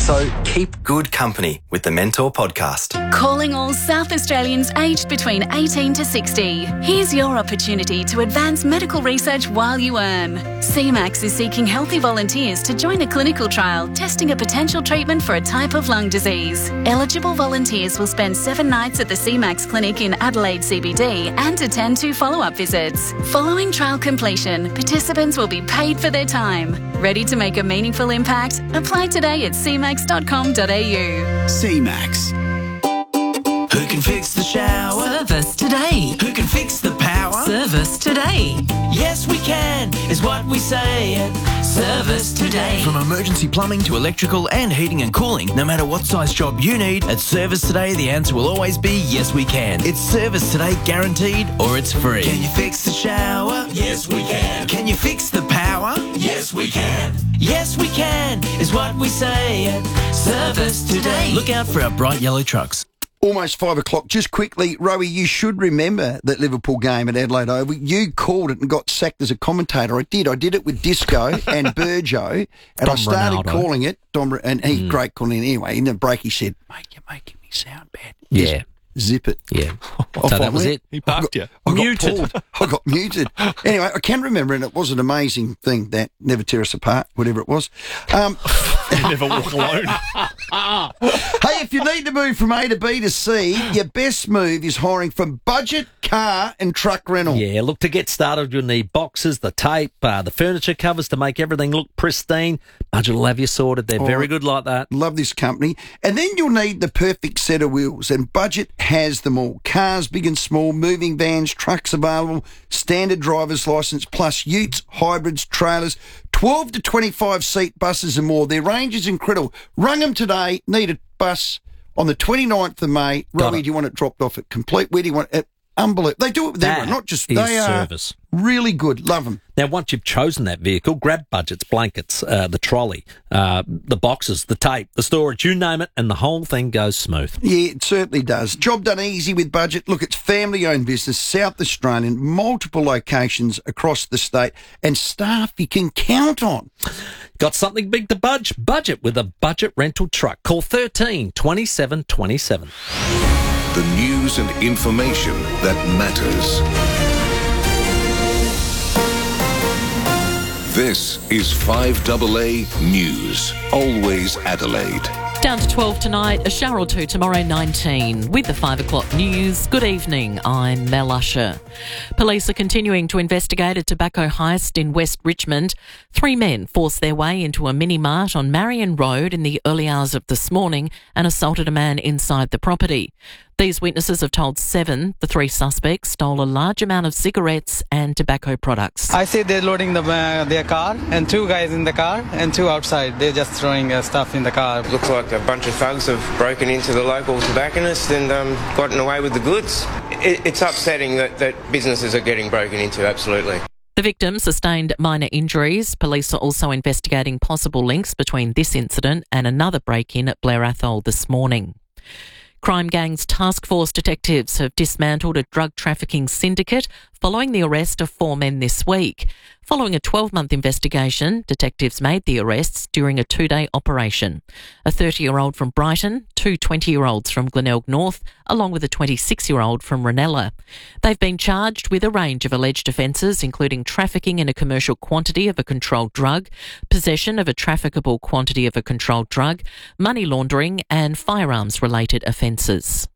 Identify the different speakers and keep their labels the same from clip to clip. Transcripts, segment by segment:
Speaker 1: So keep good company with the Mentor podcast.
Speaker 2: Calling all South Australians aged between 18 to 60. Here's your opportunity to advance medical research while you earn. CMAX is seeking healthy volunteers to join a clinical trial testing a potential treatment for a type of lung disease. Eligible volunteers will spend 7 nights at the CMAX clinic in Adelaide CBD and attend 2 follow-up visits. Following trial completion, participants will be paid for their time. Ready to make a meaningful impact? Apply today at cmax.com.au.
Speaker 3: CMAX.
Speaker 4: Who can fix the shower?
Speaker 5: Service today.
Speaker 4: Who can fix the power?
Speaker 5: Service today.
Speaker 4: Yes, we can, is what we say at Service Today. From emergency plumbing to electrical and heating and cooling, no matter what size job you need, at Service Today, the answer will always be yes, we can. It's Service Today guaranteed, or it's free. Can you fix the shower? Yes, we can. Can you fix the power? Yes, we can. Yes, we can, is what we say at Service Today. Look out for our bright yellow trucks.
Speaker 3: Almost 5 o'clock. Just quickly, Rowie, you should remember that Liverpool game at Adelaide Oval. You called it and got sacked as a commentator. I did. I did it with Disco and Burjo, and I started calling it. And he great calling it anyway. In the break, he said, "Mate, you're making me sound bad."
Speaker 6: Yeah.
Speaker 3: Zip it.
Speaker 6: Yeah. So that was it.
Speaker 7: He parked you.
Speaker 3: I got muted. Anyway, I can remember, and it was an amazing thing, that Never Tear Us Apart, whatever it was.
Speaker 7: Never walk alone.
Speaker 3: Hey, if you need to move from A to B to C, your best move is hiring from Budget Car and Truck Rental.
Speaker 6: Yeah, look, to get started, you'll need boxes, the tape, the furniture covers to make everything look pristine. Budget will have you sorted. They're very good like that.
Speaker 3: Love this company. And then you'll need the perfect set of wheels, and Budget has them all. Cars, big and small, moving vans, trucks available, standard driver's licence, plus utes, hybrids, trailers, 12 to 25 seat buses and more. Their range is incredible. Rung them today, need a bus on the 29th of May. Robbie, do you want it dropped off at Complete? Where do you want it? Unbelievable. They do it with everyone, not just... They
Speaker 6: service.
Speaker 3: Are really good. Love them.
Speaker 6: Now, once you've chosen that vehicle, grab Budget's blankets, the trolley, the boxes, the tape, the storage, you name it, and the whole thing goes smooth.
Speaker 3: Yeah, it certainly does. Job done easy with Budget. Look, it's family-owned business, South Australian, multiple locations across the state, and staff you can count on.
Speaker 6: Got something big to budget with a Budget rental truck. Call 13 27 27.
Speaker 8: The news and information that matters. This is 5AA News. Always Adelaide.
Speaker 5: Down to 12 tonight, a shower or two tomorrow, 19. With the 5 o'clock news, good evening, I'm Mel Usher. Police are continuing to investigate a tobacco heist in West Richmond. 3 men forced their way into a mini-mart on Marion Road in the early hours of this morning and assaulted a man inside the property. These witnesses have told Seven the 3 suspects stole a large amount of cigarettes and tobacco products.
Speaker 9: I see they're loading their car, and 2 guys in the car and 2 outside. They're just throwing stuff in the car.
Speaker 10: Looks like a bunch of thugs have broken into the local tobacconist and gotten away with the goods. It's upsetting that businesses are getting broken into, absolutely.
Speaker 5: The victim sustained minor injuries. Police are also investigating possible links between this incident and another break-in at Blair Athol this morning. Crime Gangs Task Force detectives have dismantled a drug trafficking syndicate following the arrest of 4 men this week. Following a 12-month investigation, detectives made the arrests during a 2-day operation. A 30-year-old from Brighton, 2 20-year-olds from Glenelg North, along with a 26-year-old from Ranella. They've been charged with a range of alleged offences, including trafficking in a commercial quantity of a controlled drug, possession of a trafficable quantity of a controlled drug, money laundering and firearms-related offences.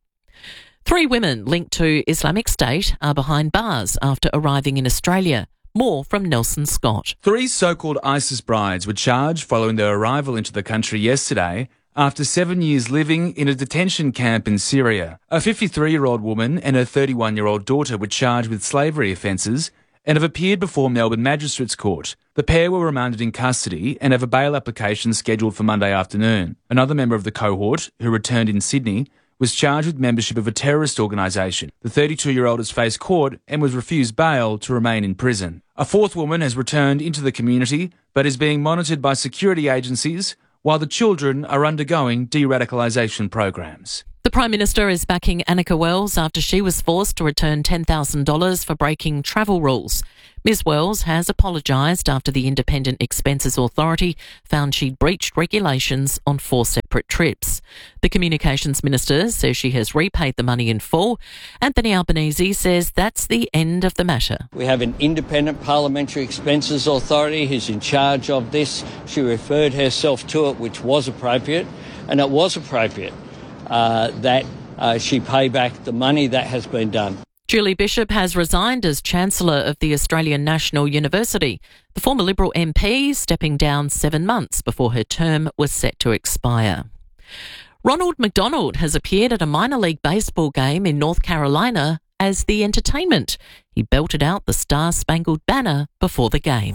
Speaker 5: 3 women linked to Islamic State are behind bars after arriving in Australia. More from Nelson Scott.
Speaker 11: 3 so-called ISIS brides were charged following their arrival into the country yesterday after 7 years living in a detention camp in Syria. A 53-year-old woman and her 31-year-old daughter were charged with slavery offences and have appeared before Melbourne Magistrates Court. The pair were remanded in custody and have a bail application scheduled for Monday afternoon. Another member of the cohort, who returned in Sydney, was charged with membership of a terrorist organisation. The 32-year-old has faced court and was refused bail to remain in prison. A 4th woman has returned into the community but is being monitored by security agencies while the children are undergoing de-radicalisation programs.
Speaker 5: The Prime Minister is backing Annika Wells after she was forced to return $10,000 for breaking travel rules. Ms Wells has apologised after the Independent Expenses Authority found she'd breached regulations on 4 separate trips. The Communications Minister says she has repaid the money in full. Anthony Albanese says that's the end of the matter.
Speaker 12: We have an Independent Parliamentary Expenses Authority who's in charge of this. She referred herself to it, which was appropriate, and it was appropriate that she pay back the money that has been done.
Speaker 5: Julie Bishop has resigned as Chancellor of the Australian National University, the former Liberal MP stepping down 7 months before her term was set to expire. Ronald McDonald has appeared at a minor league baseball game in North Carolina as the entertainment. He belted out the Star-Spangled Banner before the game.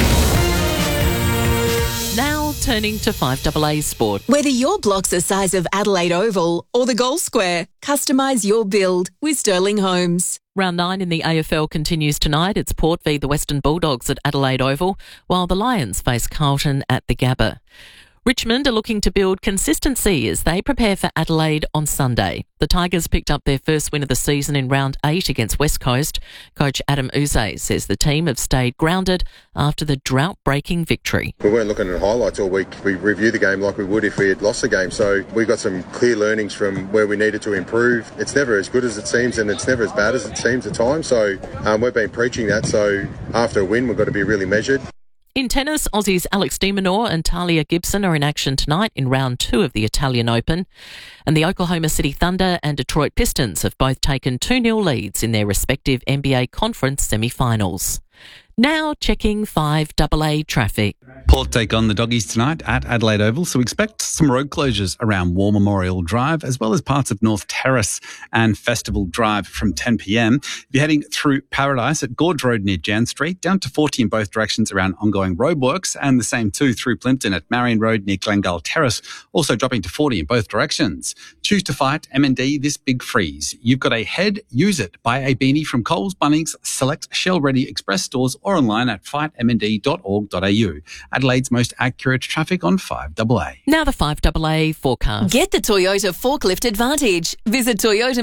Speaker 5: Now turning to 5AA Sport.
Speaker 13: Whether your block's the size of Adelaide Oval or the Goal Square, customise your build with Sterling Homes.
Speaker 5: Round 9 in the AFL continues tonight. It's Port v the Western Bulldogs at Adelaide Oval, while the Lions face Carlton at the Gabba. Richmond are looking to build consistency as they prepare for Adelaide on Sunday. The Tigers picked up their first win of the season in round 8 against West Coast. Coach Adam Uze says the team have stayed grounded after the drought-breaking victory.
Speaker 14: We weren't looking at highlights all week. We reviewed the game like we would if we had lost the game. So we got some clear learnings from where we needed to improve. It's never as good as it seems and it's never as bad as it seems at times. So we've been preaching that. So after a win, we've got to be really measured.
Speaker 5: In tennis, Aussies Alex de Minaur and Talia Gibson are in action tonight in round 2 of the Italian Open. And the Oklahoma City Thunder and Detroit Pistons have both taken 2-0 leads in their respective NBA conference semi-finals. Now checking 5AA traffic.
Speaker 15: Port take on the Doggies tonight at Adelaide Oval, so expect some road closures around War Memorial Drive as well as parts of North Terrace and Festival Drive from 10 p.m. If you're heading through Paradise at Gorge Road near Jan Street, down to 40 in both directions around ongoing roadworks, and the same too through Plympton at Marion Road near Glengale Terrace, also dropping to 40 in both directions. Choose to fight M&D this big freeze. You've got a head, use it. Buy a beanie from Coles, Bunnings, select Shell Ready Express stores or online at fightmnd.org.au. Adelaide's most accurate traffic on 5AA.
Speaker 5: Now the 5AA forecast.
Speaker 13: Get the Toyota Forklift Advantage. Visit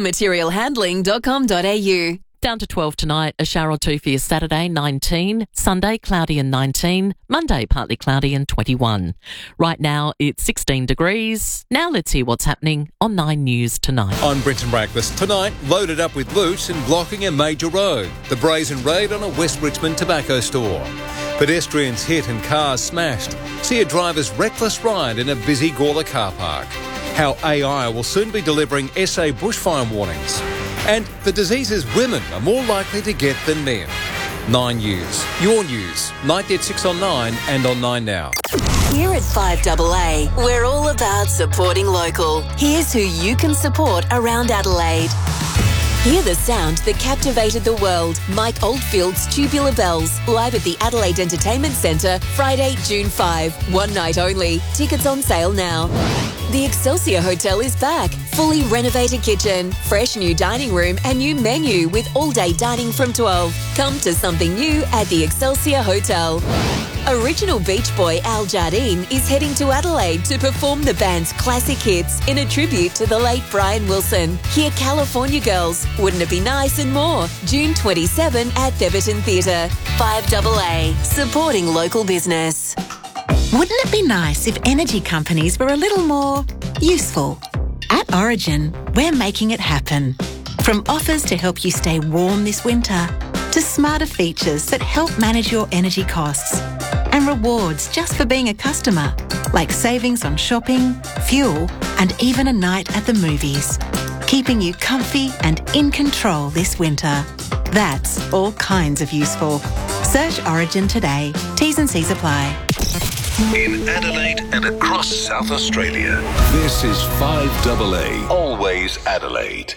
Speaker 13: toyotamaterialhandling.com.au.
Speaker 5: Down to 12 tonight, a shower or two for your Saturday, 19. Sunday, cloudy and 19. Monday, partly cloudy and 21. Right now, it's 16 degrees. Now let's hear what's happening on 9 News tonight.
Speaker 16: I'm Brenton Brackless. Tonight, loaded up with loot and blocking a major road. The brazen raid on a West Richmond tobacco store. Pedestrians hit and cars smashed. See a driver's reckless ride in a busy Gawler car park. How AI will soon be delivering SA bushfire warnings. And the diseases women are more likely to get than men. 9 News. Your news. 9 at 6 on 9 and on 9 now.
Speaker 13: Here at 5AA, we're all about supporting local. Here's who you can support around Adelaide. Hear the sound that captivated the world. Mike Oldfield's Tubular Bells, live at the Adelaide Entertainment Centre, Friday, June 5. One night only. Tickets on sale now. The Excelsior Hotel is back. Fully renovated kitchen, fresh new dining room and new menu with all-day dining from 12. Come to something new at the Excelsior Hotel. Original Beach Boy Al Jardine is heading to Adelaide to perform the band's classic hits in a tribute to the late Brian Wilson. Hear California Girls, Wouldn't It Be Nice and more. June 27 at Theberton Theatre. 5AA, supporting local business.
Speaker 17: Wouldn't it be nice if energy companies were a little more useful? At Origin, we're making it happen. From offers to help you stay warm this winter, to smarter features that help manage your energy costs, and rewards just for being a customer, like savings on shopping, fuel, and even a night at the movies, keeping you comfy and in control this winter. That's all kinds of useful. Search Origin today. T's and C's apply.
Speaker 8: In Adelaide and across South Australia, this is 5AA, always Adelaide.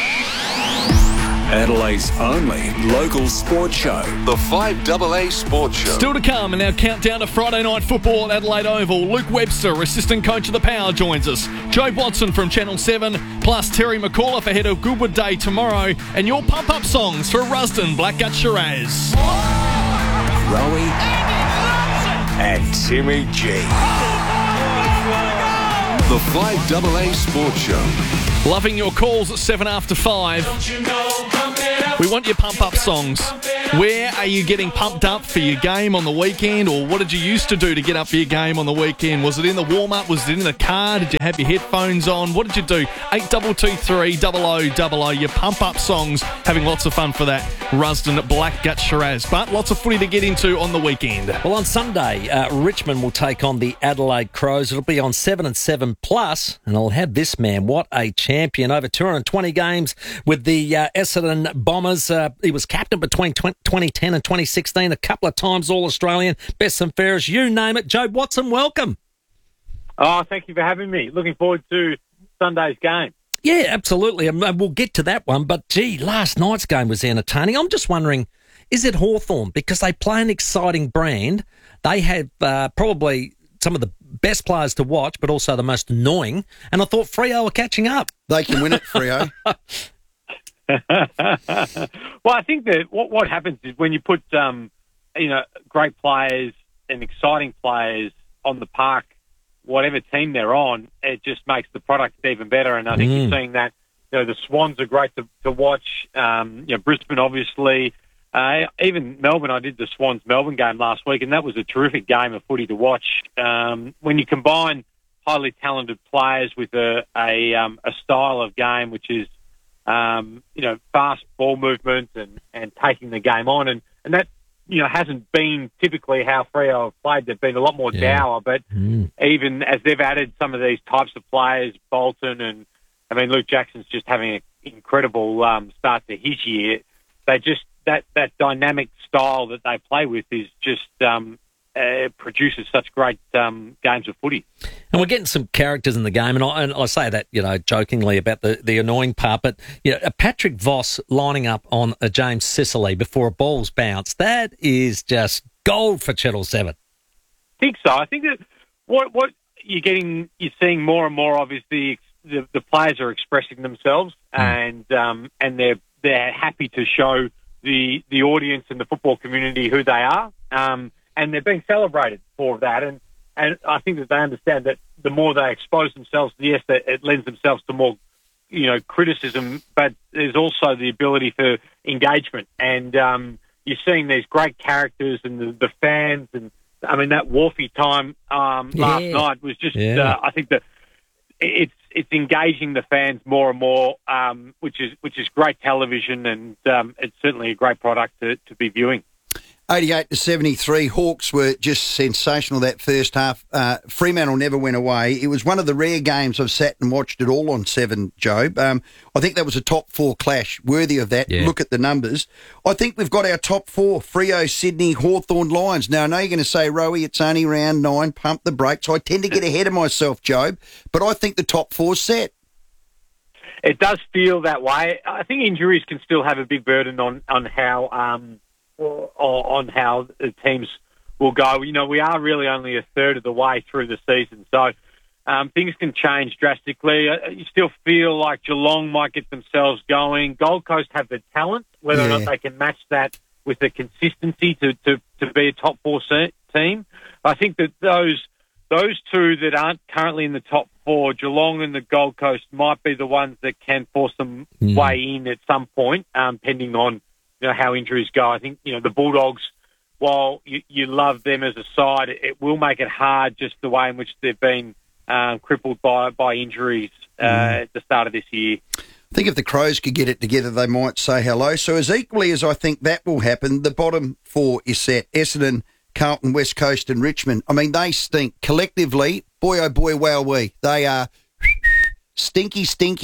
Speaker 8: Adelaide's only local sports show, the 5AA Sports Show.
Speaker 7: Still to come in our countdown to Friday night football at Adelaide Oval. Luke Webster, assistant coach of the Power, joins us. Joe Watson from Channel 7, plus Terry McAuliffe ahead of Goodwood Day tomorrow, and your pump-up songs for Rusden Blackgut Shiraz.
Speaker 8: Rowie and Timmy G. The 5AA Sports Show.
Speaker 7: Loving your calls at 7 after 5.
Speaker 18: Don't you know, pump it up.
Speaker 7: We want your pump-up songs. Where are you getting pumped up for your game on the weekend, or what did you used to do to get up for your game on the weekend? Was it in the warm-up? Was it in the car? Did you have your headphones on? What did you do? 8223 0000, your pump-up songs. Having lots of fun for that. Rusden Blackgut Shiraz. But lots of footy to get into on the weekend.
Speaker 6: Well, on Sunday, Richmond will take on the Adelaide Crows. It'll be on 7 and 7 plus, and I'll have this man. What a champion. Over 220 games with the Essendon Bombers. He was captain between 2010 and 2016, a couple of times All-Australian, best and fairest, you name it. Jobe Watson, welcome.
Speaker 18: Oh, thank you for having me. Looking forward to Sunday's game.
Speaker 6: Yeah, absolutely. And we'll get to that one. But, gee, last night's game was entertaining. I'm just wondering, is it Hawthorn? Because they play an exciting brand. They have probably some of the best players to watch, but also the most annoying. And I thought Freo were catching up.
Speaker 3: They can win it, Freo.
Speaker 18: Well, I think that what happens is when you put great players and exciting players on the park, whatever team they're on, it just makes the product even better. And I think you're seeing that. The Swans are great to watch. Brisbane, obviously. Even Melbourne, I did the Swans-Melbourne game last week, and that was a terrific game of footy to watch. When you combine highly talented players with a style of game which is fast ball movement and taking the game on, and that hasn't been typically how Freo have played. They've been a lot more dour, but even as they've added some of these types of players, Bolton and Luke Jackson's just having an incredible start to his year. They just that dynamic style that they play with is just produces such great games of footy.
Speaker 6: And we're getting some characters in the game, and I say that, jokingly about the annoying part, but Patrick Voss lining up on a James Sicily before a ball's bounced, that is just gold for Channel 7.
Speaker 18: I think so. I think that what you're seeing more and more of is the players are expressing themselves, and they're happy to show the audience and the football community who they are. And they're being celebrated for that. And I think that they understand that the more they expose themselves, yes, it lends themselves to more, criticism, but there's also the ability for engagement. And you're seeing these great characters and the fans. And, that Wharfie time last night was just, I think that it's engaging the fans more and more, which is great television, and it's certainly a great product to be viewing.
Speaker 3: 88-73, Hawks were just sensational that first half. Fremantle never went away. It was one of the rare games I've sat and watched it all on 7, Jobe. I think that was a top 4 clash, worthy of that. Yeah. Look at the numbers. I think we've got our top 4, Freo, Sydney, Hawthorn, Lions. Now, I know you're going to say, Rowie, it's only round 9, pump the brakes. I tend to get ahead of myself, Jobe, but I think the top 4's set.
Speaker 18: It does feel that way. I think injuries can still have a big burden on how the teams will go. We are really only a third of the way through the season, so things can change drastically. You still feel like Geelong might get themselves going. Gold Coast have the talent, whether or not they can match that with the consistency to be a top 4 team. I think that those two that aren't currently in the top 4, Geelong and the Gold Coast, might be the ones that can force them way in at some point, pending on how injuries go. I think, the Bulldogs, while you love them as a side, it will make it hard just the way in which they've been crippled by injuries at the start of this year.
Speaker 3: I think if the Crows could get it together, they might say hello. So as equally as I think that will happen, the bottom 4 is set. Essendon, Carlton, West Coast and Richmond. They stink. Collectively, boy oh boy, wowee. They are stinky.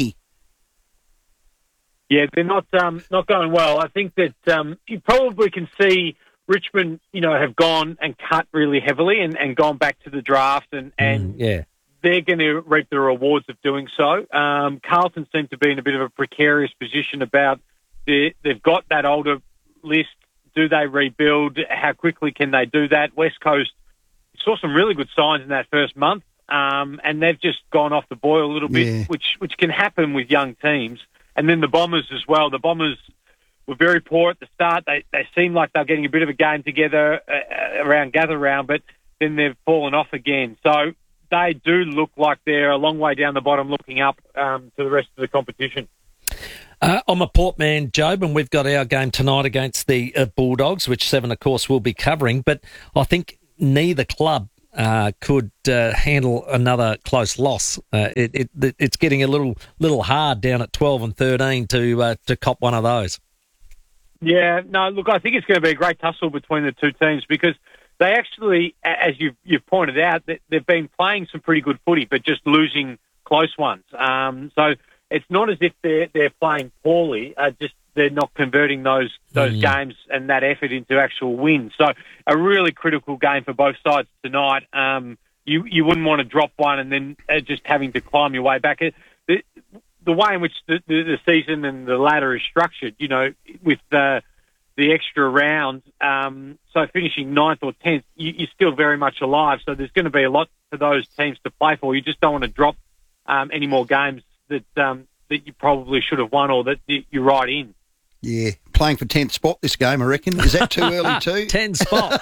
Speaker 18: Yeah, they're not going well. I think that you probably can see Richmond, have gone and cut really heavily and gone back to the draft, and they're going to reap the rewards of doing so. Carlton seem to be in a bit of a precarious position about they've got that older list. Do they rebuild? How quickly can they do that? West Coast saw some really good signs in that first month, and they've just gone off the boil a little bit, which can happen with young teams. And then the Bombers as well. The Bombers were very poor at the start. They seemed like they were getting a bit of a game together around gather round, but then they've fallen off again. So they do look like they're a long way down the bottom looking up to the rest of the competition.
Speaker 6: I'm a Port man, Job, and we've got our game tonight against the Bulldogs, which Seven, of course, will be covering. But I think neither club could handle another close loss. It's getting a little hard down at 12 and 13 to cop one of those.
Speaker 18: Yeah, no, look, I think it's going to be a great tussle between the two teams because they actually, as you've pointed out, they've been playing some pretty good footy, but just losing close ones. So it's not as if they're playing poorly, just they're not converting those games and that effort into actual wins. So a really critical game for both sides tonight. You wouldn't want to drop one and then just having to climb your way back. The way in which the season and the ladder is structured, with the extra round, so finishing 9th or 10th, you're still very much alive. So there's going to be a lot for those teams to play for. You just don't want to drop any more games that you probably should have won or that you're right in.
Speaker 3: Yeah, playing for 10th spot this game, I reckon. Is that too early too?
Speaker 6: 10th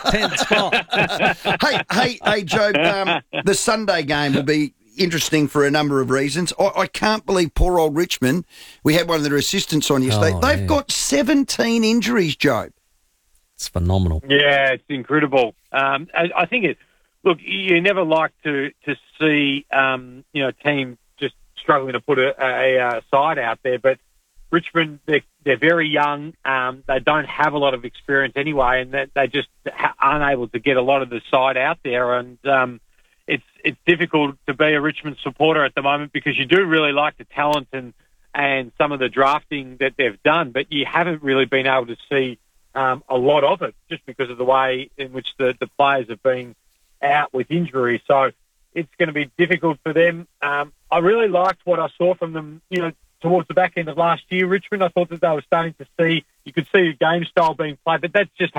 Speaker 6: spot.
Speaker 3: Hey, Joe, the Sunday game will be interesting for a number of reasons. I can't believe poor old Richmond, we had one of their assistants on yesterday, they've got 17 injuries, Joe.
Speaker 6: It's phenomenal.
Speaker 18: Yeah, it's incredible. I think look, you never like to see, a team just struggling to put a side out there, but Richmond, they're very young. They don't have a lot of experience anyway, and they just aren't able to get a lot of the side out there. And it's difficult to be a Richmond supporter at the moment because you do really like the talent and some of the drafting that they've done, but you haven't really been able to see a lot of it just because of the way in which the players have been out with injury. So it's going to be difficult for them. I really liked what I saw from them, towards the back end of last year, Richmond. I thought that they were starting to see, you could see the game style being played, but that just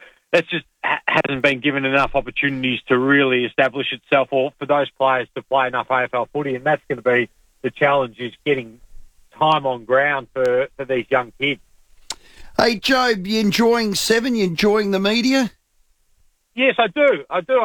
Speaker 18: hasn't been given enough opportunities to really establish itself or for those players to play enough AFL footy, and that's going to be the challenge, is getting time on ground for these young kids.
Speaker 3: Hey, Job, you enjoying Seven? You enjoying the media?
Speaker 18: Yes, I do.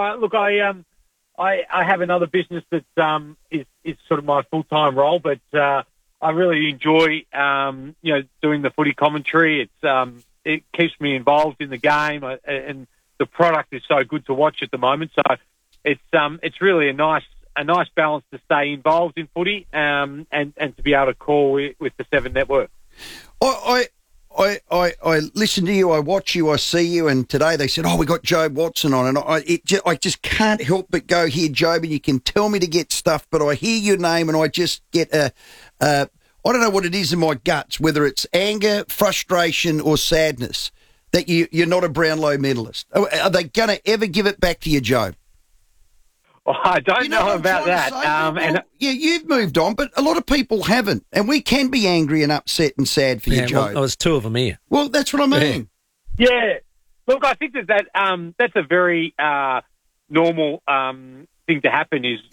Speaker 18: I have another business that is sort of my full-time role, but I really enjoy, doing the footy commentary. It keeps me involved in the game, and the product is so good to watch at the moment. So it's really a nice balance to stay involved in footy, and to be able to call with the Seven Network.
Speaker 3: I listen to you, I watch you, I see you, and today they said, we got Job Watson on, and I just can't help but go, here, Job, and you can tell me to get stuff, but I hear your name and I just get I don't know what it is in my guts, whether it's anger, frustration or sadness, that you're not a Brownlow medalist. Are they going to ever give it back to you, Job?
Speaker 18: I don't know about that.
Speaker 3: You've moved on, but a lot of people haven't. And we can be angry and upset and sad for you, Joe.
Speaker 6: Well, there's two of them here.
Speaker 3: Well, that's what I mean.
Speaker 18: Yeah. Look, I think that's a very normal thing to happen is,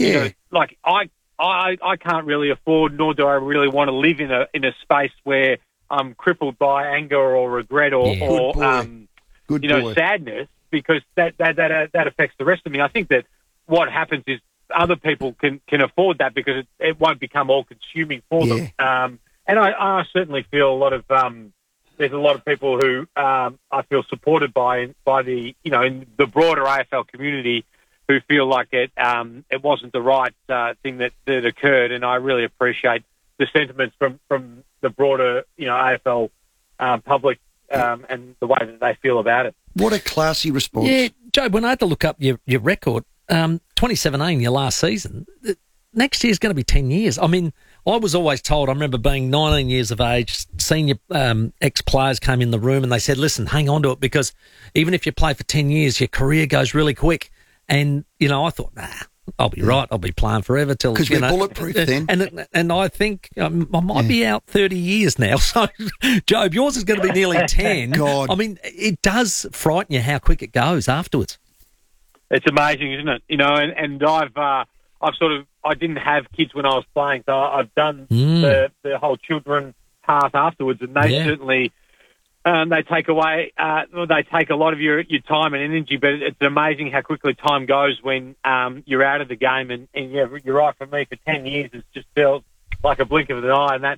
Speaker 18: I can't really afford, nor do I really want to live in a space where I'm crippled by anger or regret or sadness, because that affects the rest of me. I think that what happens is other people can afford that because it won't become all consuming for them. And I certainly feel there's a lot of people who I feel supported by the in the broader AFL community who feel like it wasn't the right thing that occurred, and I really appreciate the sentiments from the broader AFL public and the way that they feel about it.
Speaker 3: What a classy response.
Speaker 6: Yeah, Joe, when I had to look up your record, 2017, your last season, next year's going to be 10 years. I mean, I was always told, I remember being 19 years of age, senior ex-players came in the room and they said, listen, hang on to it, because even if you play for 10 years, your career goes really quick. And, I thought, I'll be right. I'll be playing forever till...
Speaker 3: Because we're bulletproof then.
Speaker 6: And I think I might be out 30 years now. So, Job, yours is going to be nearly 10.
Speaker 3: God.
Speaker 6: I mean, it does frighten you how quick it goes afterwards.
Speaker 18: It's amazing, isn't it? And I didn't have kids when I was playing, so I've done the whole children path afterwards, and they certainly... they take away. They take a lot of your time and energy, but it's amazing how quickly time goes when you're out of the game. And you're right. For me, for 10 years, it's just felt like a blink of an eye, and that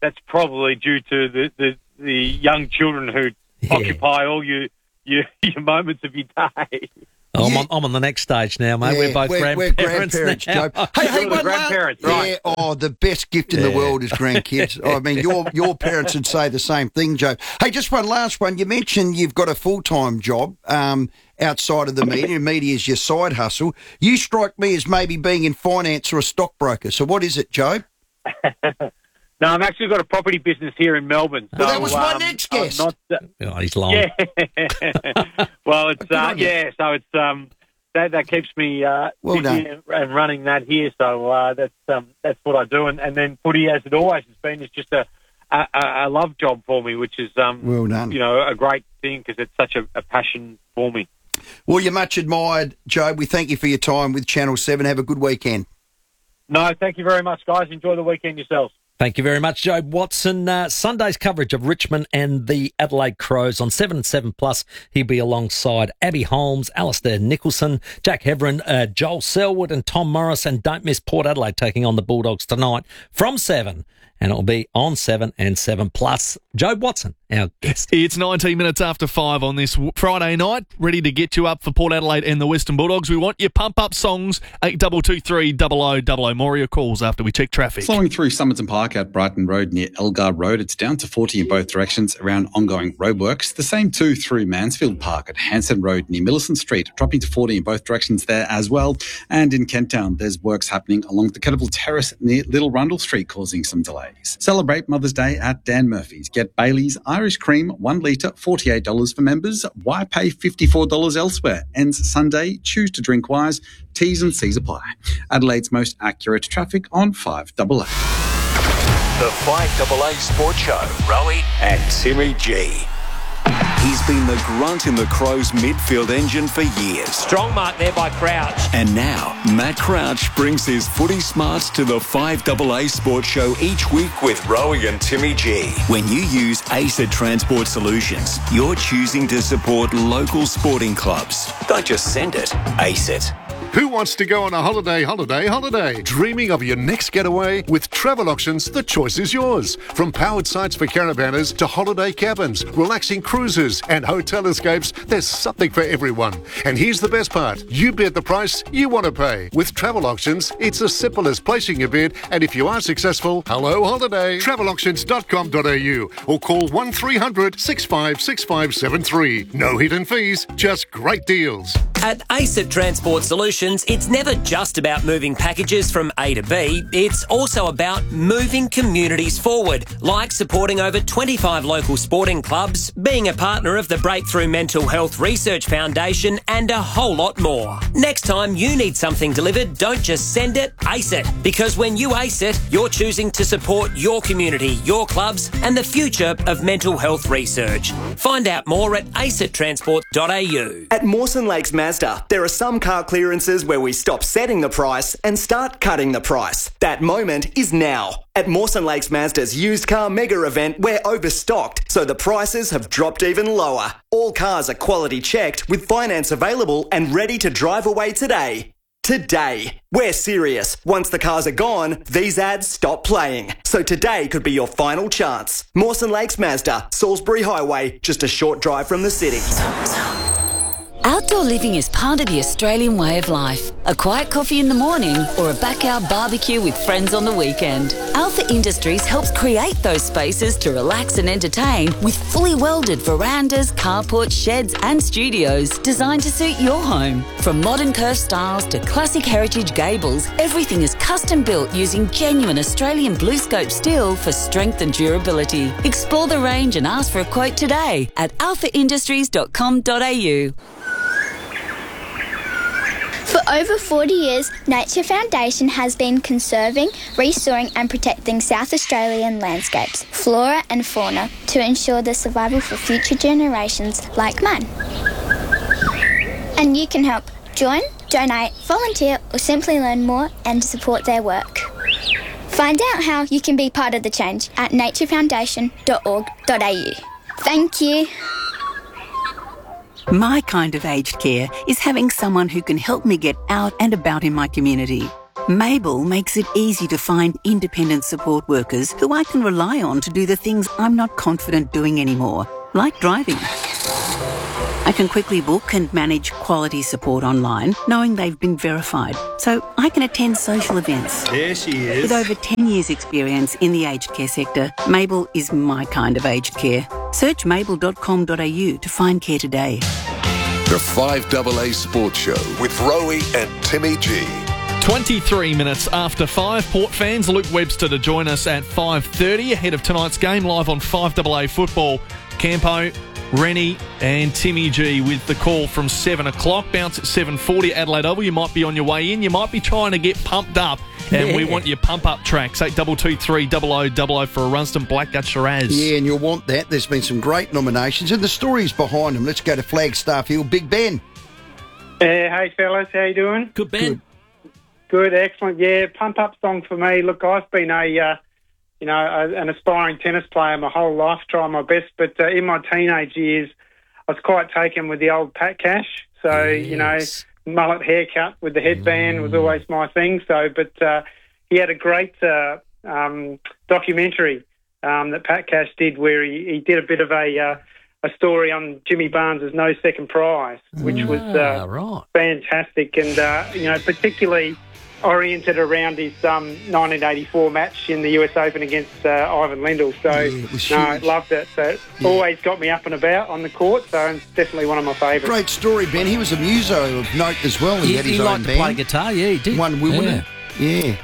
Speaker 18: that's probably due to the young children who occupy all your moments of your day.
Speaker 6: I'm on the next stage now, mate.
Speaker 3: Yeah,
Speaker 6: we're both grandparents
Speaker 3: now.
Speaker 6: Joe.
Speaker 3: Hey, one
Speaker 18: grandparents, right?
Speaker 3: Yeah, the best gift in the world is grandkids. I mean, your parents would say the same thing, Joe. Hey, just one last one. You mentioned you've got a full-time job outside of the media. Media is your side hustle. You strike me as maybe being in finance or a stockbroker. So what is it, Joe?
Speaker 18: No, I've actually got a property business here in Melbourne. So,
Speaker 3: well, that was my next guest.
Speaker 6: He's lying.
Speaker 18: Yeah. Well, it's so it's that keeps me busy and running that here. So that's what I do. And then footy, as it always has been, is just a love job for me, which is
Speaker 3: well done.
Speaker 18: You know, a great thing because it's such a passion for me.
Speaker 3: Well, you're much admired, Joe. We thank you for your time with Channel 7. Have a good weekend.
Speaker 18: No, thank you very much, guys. Enjoy the weekend yourselves.
Speaker 6: Thank you very much, Joe Watson. Sunday's coverage of Richmond and the Adelaide Crows on 7 and 7+. He'll be alongside Abby Holmes, Alistair Nicholson, Jack Heverin, Joel Selwood and Tom Morris. And don't miss Port Adelaide taking on the Bulldogs tonight from 7. And it'll be on 7 and 7+. Joe Watson, our guest.
Speaker 7: It's 19 minutes after 5 on this Friday night. Ready to get you up for Port Adelaide and the Western Bulldogs. We want your pump-up songs, 8223 0000. More of your calls after we check traffic.
Speaker 15: Flowing through Somerton Park at Brighton Road near Elgar Road, it's down to 40 in both directions around ongoing roadworks. The same too through Mansfield Park at Hanson Road near Millicent Street, dropping to 40 in both directions there as well. And in Kent Town, there's works happening along the Kettleville Terrace near Little Rundle Street, causing some delays. Celebrate Mother's Day at Dan Murphy's. Get Bailey's Irish Cream, 1 litre, $48 for members. Why pay $54 elsewhere? Ends Sunday. Choose to drink wise. T's and C's apply. Adelaide's most accurate traffic on 5AA.
Speaker 8: The 5AA Sports Show. Rowie and Timmy G. He's been the grunt in the Crows midfield engine for years.
Speaker 19: Strong mark there by Crouch.
Speaker 8: And now, Matt Crouch brings his footy smarts to the 5AA Sports Show each week with Rowie and Timmy G. When you use ACET Transport Solutions, you're choosing to support local sporting clubs. Don't just send it, ACET.
Speaker 20: Who wants to go on a holiday? Dreaming of your next getaway? With Travel Auctions, the choice is yours. From powered sites for caravanners to holiday cabins, relaxing cruises and hotel escapes, there's something for everyone. And here's the best part. You bid the price you want to pay. With Travel Auctions, it's as simple as placing a bid, and if you are successful, hello holiday. Travelauctions.com.au or call 1300 656573. No hidden fees, just great deals.
Speaker 19: At ACET Transport Solutions, it's never just about moving packages from A to B. It's also about moving communities forward, like supporting over 25 local sporting clubs, being a partner of the Breakthrough Mental Health Research Foundation, and a whole lot more. Next time you need something delivered, don't just send it, ACE it. Because when you ACE it, you're choosing to support your community, your clubs, and the future of mental health research. Find out more at acettransport.au.
Speaker 21: At Mawson Lakes Mazda, there are some car clearances where we stop setting the price and start cutting the price. That moment is now. At Mawson Lakes Mazda's used car mega event, we're overstocked, so the prices have dropped even lower. All cars are quality checked with finance available and ready to drive away today. Today. We're serious. Once the cars are gone, these ads stop playing. So today could be your final chance. Mawson Lakes Mazda, Salisbury Highway, just a short drive from the city.
Speaker 22: Outdoor living is part of the Australian way of life. A quiet coffee in the morning or a backyard barbecue with friends on the weekend. Alpha Industries helps create those spaces to relax and entertain with fully welded verandas, carports, sheds and studios designed to suit your home. From modern curved styles to classic heritage gables, everything is custom built using genuine Australian BlueScope steel for strength and durability. Explore the range and ask for a quote today at alphaindustries.com.au.
Speaker 23: For over 40 years, Nature Foundation has been conserving, restoring and protecting South Australian landscapes, flora and fauna to ensure the survival for future generations like mine. And you can help. Join, donate, volunteer or simply learn more and support their work. Find out how you can be part of the change at naturefoundation.org.au. Thank you.
Speaker 24: My kind of aged care is having someone who can help me get out and about in my community.
Speaker 1: Mabel makes it easy to find independent support workers who I can rely on to do the things I'm not confident doing anymore, like driving. I can quickly book and manage quality support online, knowing they've been verified, so I can attend social events.
Speaker 2: There she is.
Speaker 1: With over 10 years' experience in the aged care sector, Mabel is my kind of aged care. Search mabel.com.au to find care today.
Speaker 4: The 5AA Sports Show with Rowie and Timmy G.
Speaker 7: 23 minutes after 5. Port fans, Luke Webster to join us at 5:30 ahead of tonight's game live on 5AA Football. Campo, Rennie and Timmy G with the call from 7 o'clock. Bounce at 7:40 Adelaide Oval. You might be on your way in. You might be trying to get pumped up. And we want your pump-up tracks. 8223 0000 for a Runston Blackgut Shiraz.
Speaker 3: Yeah, and you'll want that. There's been some great nominations and the stories behind them. Let's go to Flagstaff Hill. Big Ben.
Speaker 24: Hey, fellas. How you doing?
Speaker 6: Good, Ben.
Speaker 24: Good, excellent. Yeah, pump-up song for me. Look, I've been an aspiring tennis player my whole life, trying my best. But in my teenage years, I was quite taken with the old Pat Cash. So, mullet haircut with the headband was always my thing. So, but he had a great documentary that Pat Cash did where he did a bit of a story on Jimmy Barnes' No Second Prize, which was fantastic and, particularly oriented around his 1984 match in the US Open against Ivan Lendl. So, I loved it. So, always got me up and about on the court. So, it's definitely one of my favourites.
Speaker 3: Great story, Ben. He was a muso of note as well. He had his own
Speaker 6: liked
Speaker 3: band.
Speaker 6: to play guitar, yeah, he did.
Speaker 3: Won Wimbledon. Yeah.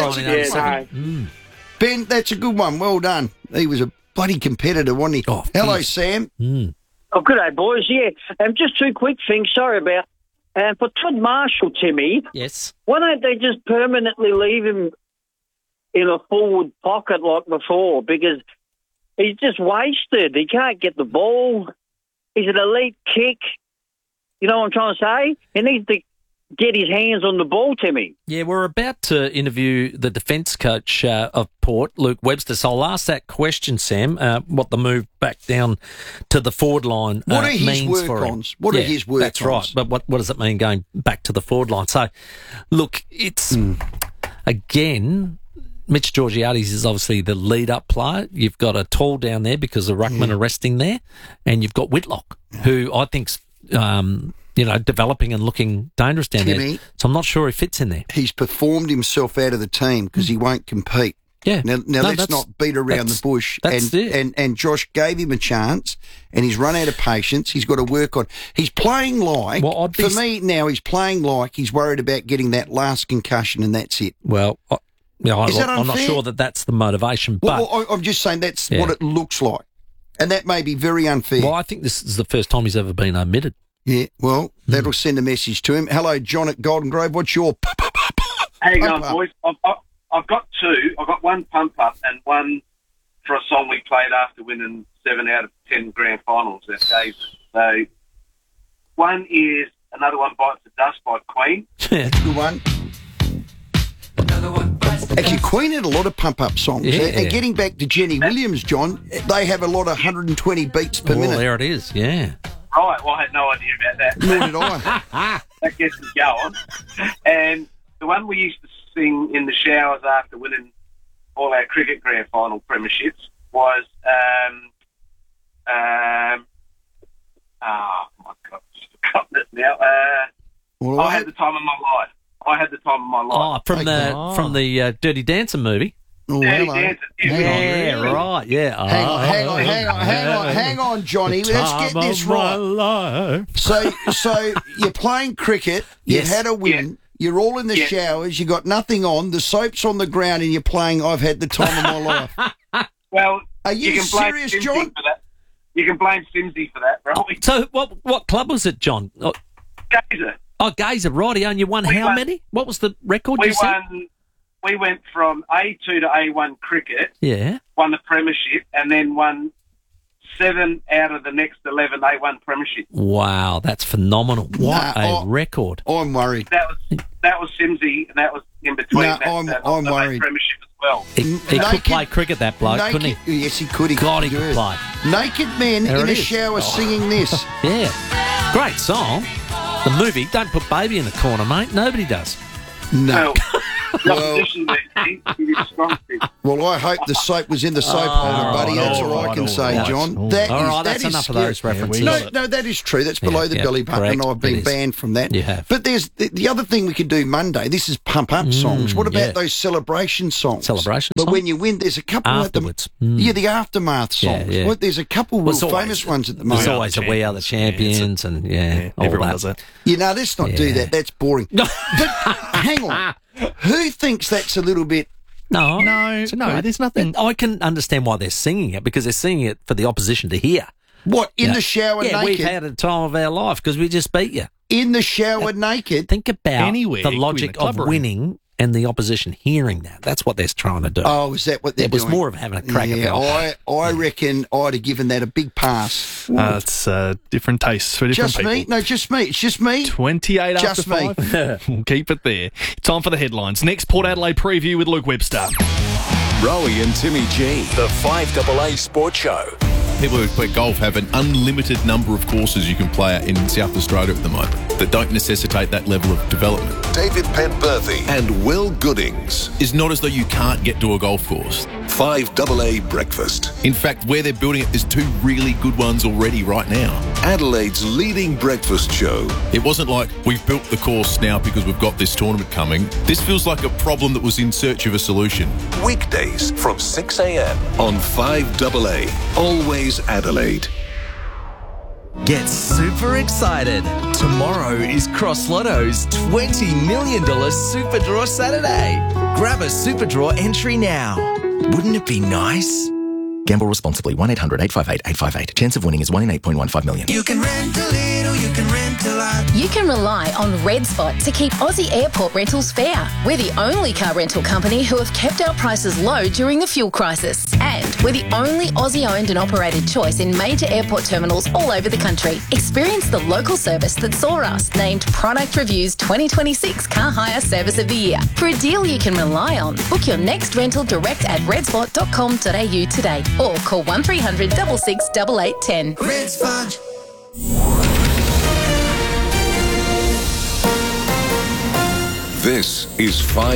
Speaker 3: Ben, that's a good one. Well done. He was a bloody competitor, wasn't he? Oh, hello, Sam.
Speaker 25: Oh, good day, boys. Yeah, just two quick things. Sorry about. For Todd Marshall, Timmy.
Speaker 6: Yes.
Speaker 25: Why don't they just permanently leave him in a forward pocket like before? Because he's just wasted. He can't get the ball. He's an elite kick. You know what I'm trying to say? He needs to get his hands on the ball, Timmy.
Speaker 6: Yeah, we're about to interview the defence coach of Port, Luke Webster. So I'll ask that question, Sam, what the move back down to the forward line
Speaker 3: what are his
Speaker 6: means for him.
Speaker 3: work-ons? What are his work-ons?
Speaker 6: That's right. But what does it mean going back to the forward line? So, look, it's, again, Mitch Georgiades is obviously the lead-up player. You've got a Tall down there because the ruckman are resting there. And you've got Whitlock, who I think's developing and looking dangerous down there. So I'm not sure he fits in there.
Speaker 3: He's performed himself out of the team because he won't compete.
Speaker 6: Yeah.
Speaker 3: Now let's not beat around the bush. And Josh gave him a chance and he's run out of patience. He's got to work on. He's playing like, for me now, he's playing like he's worried about getting that last concussion and that's it.
Speaker 6: Well, I'm not sure that that's the motivation. But
Speaker 3: I'm just saying that's what it looks like. And that may be very unfair.
Speaker 6: Well, I think this is the first time he's ever been omitted.
Speaker 3: Yeah, well, that'll send a message to him. Hello, John at Golden Grove. What's your
Speaker 26: How you going, boys? I've got two. I've got one pump up and one for a song we played after winning 7 out of 10 grand finals at Days. So one is Another One Bites the Dust by Queen.
Speaker 3: Yeah, good one. Actually, Queen had a lot of pump-up songs.
Speaker 6: Yeah.
Speaker 3: And getting back to Jenny Williams, John, they have a lot of 120 beats per minute.
Speaker 6: There it is, yeah.
Speaker 26: Right, well, I had no idea about that.
Speaker 3: Nor did I.
Speaker 26: That gets me going. And the one we used to sing in the showers after winning all our cricket grand final premierships was, oh, my God, I've forgotten it now. I Had the Time of My Life. I Had the Time of My Life.
Speaker 6: Oh, from the Dirty Dancing movie.
Speaker 3: Oh, hello.
Speaker 6: Right, yeah.
Speaker 3: Hang on, Johnny. Let's get this right. So you're playing cricket, you've had a win, you're all in the showers, you got nothing on, the soap's on the ground, and you're playing I've Had the Time of My Life.
Speaker 26: Well,
Speaker 3: are you
Speaker 26: can
Speaker 3: serious,
Speaker 26: blame
Speaker 3: John?
Speaker 26: For that. You can blame Simsy for that, right?
Speaker 6: So what club was it, John?
Speaker 26: Gazer.
Speaker 6: Oh, Gazer, rightio, and you won how many? What was the record you said?
Speaker 26: We went from A2 to A1 cricket, won the premiership, and then won 7 out of the next 11 A1 premiership.
Speaker 6: Wow, that's phenomenal. What a record.
Speaker 3: I'm worried.
Speaker 26: That was Simsy, and that was in between
Speaker 3: I'm worried.
Speaker 26: premiership as well.
Speaker 6: He could play cricket, that bloke, couldn't he?
Speaker 3: Yes, he could.
Speaker 6: God, he could play.
Speaker 3: Naked men in a shower singing this.
Speaker 6: Yeah. Great song. The movie, don't put Baby in the corner, mate. Nobody does.
Speaker 3: No.
Speaker 26: competition there, King. You're strong, King.
Speaker 3: Well, I hope the soap was in the soap holder, buddy. That's all I can say, John.
Speaker 6: All right, that's enough of those references.
Speaker 3: No, that is true. That's below the belly button, and I've been banned from that.
Speaker 6: You have.
Speaker 3: But there's the other thing we could do Monday. This is pump-up songs. What about those celebration songs? But when you win, there's a couple
Speaker 6: afterwards.
Speaker 3: the aftermath songs.
Speaker 6: Yeah.
Speaker 3: Well, there's a couple real famous ones at the moment.
Speaker 6: There's always a We Are the Champions, and
Speaker 7: everyone does that.
Speaker 3: Let's not do that. That's boring. But hang on. Who thinks that's a little bit...
Speaker 6: No, there's nothing. I can understand why they're singing it, because they're singing it for the opposition to hear.
Speaker 3: What, in the shower naked?
Speaker 6: Yeah, we've had a time of our life because we just beat you.
Speaker 3: In the shower naked?
Speaker 6: Think about the logic of winning and the opposition hearing that. That's what they're trying to do.
Speaker 3: Oh, is that what they're doing?
Speaker 6: It was more of having a crack at it.
Speaker 3: I reckon I'd have given that a big pass.
Speaker 7: It's different tastes for different people.
Speaker 3: Just me? No, just me. It's just me.
Speaker 7: 28
Speaker 3: just
Speaker 7: after 5. We'll keep it there. Time for the headlines. Next, Port Adelaide preview with Luke Webster.
Speaker 8: Rowie and Timmy G, the 5AA Sports Show.
Speaker 2: People who play golf have an unlimited number of courses you can play at in South Australia at the moment that don't necessitate that level of development.
Speaker 4: David Penberthy and Will Goodings.
Speaker 2: It's not as though you can't get to a golf course.
Speaker 4: 5AA Breakfast.
Speaker 2: In fact, where they're building it, there's 2 really good ones already right now.
Speaker 4: Adelaide's leading breakfast show.
Speaker 2: It wasn't like we've built the course now because we've got this tournament coming. This feels like a problem that was in search of a solution.
Speaker 4: Weekdays from 6 a.m. on 5AA. Always Adelaide.
Speaker 9: Get super excited. Tomorrow is Cross Lotto's $20 million Super Draw Saturday. Grab a Super Draw entry now. Wouldn't it be nice?
Speaker 10: Gamble responsibly. 1-800-858-858. Chance of winning is 1 in 8.15 million.
Speaker 11: You can rent a little, you can rent a lot.
Speaker 12: You can rely on Red Spot to keep Aussie airport rentals fair. We're the only car rental company who have kept our prices low during the fuel crisis. And we're the only Aussie-owned and operated choice in major airport terminals all over the country. Experience the local service that saw us named Product Review's 2026 Car Hire Service of the Year. For a deal you can rely on, book your next rental direct at redspot.com.au today. Or call 1300 66 8810.
Speaker 11: Red Spot.
Speaker 4: This is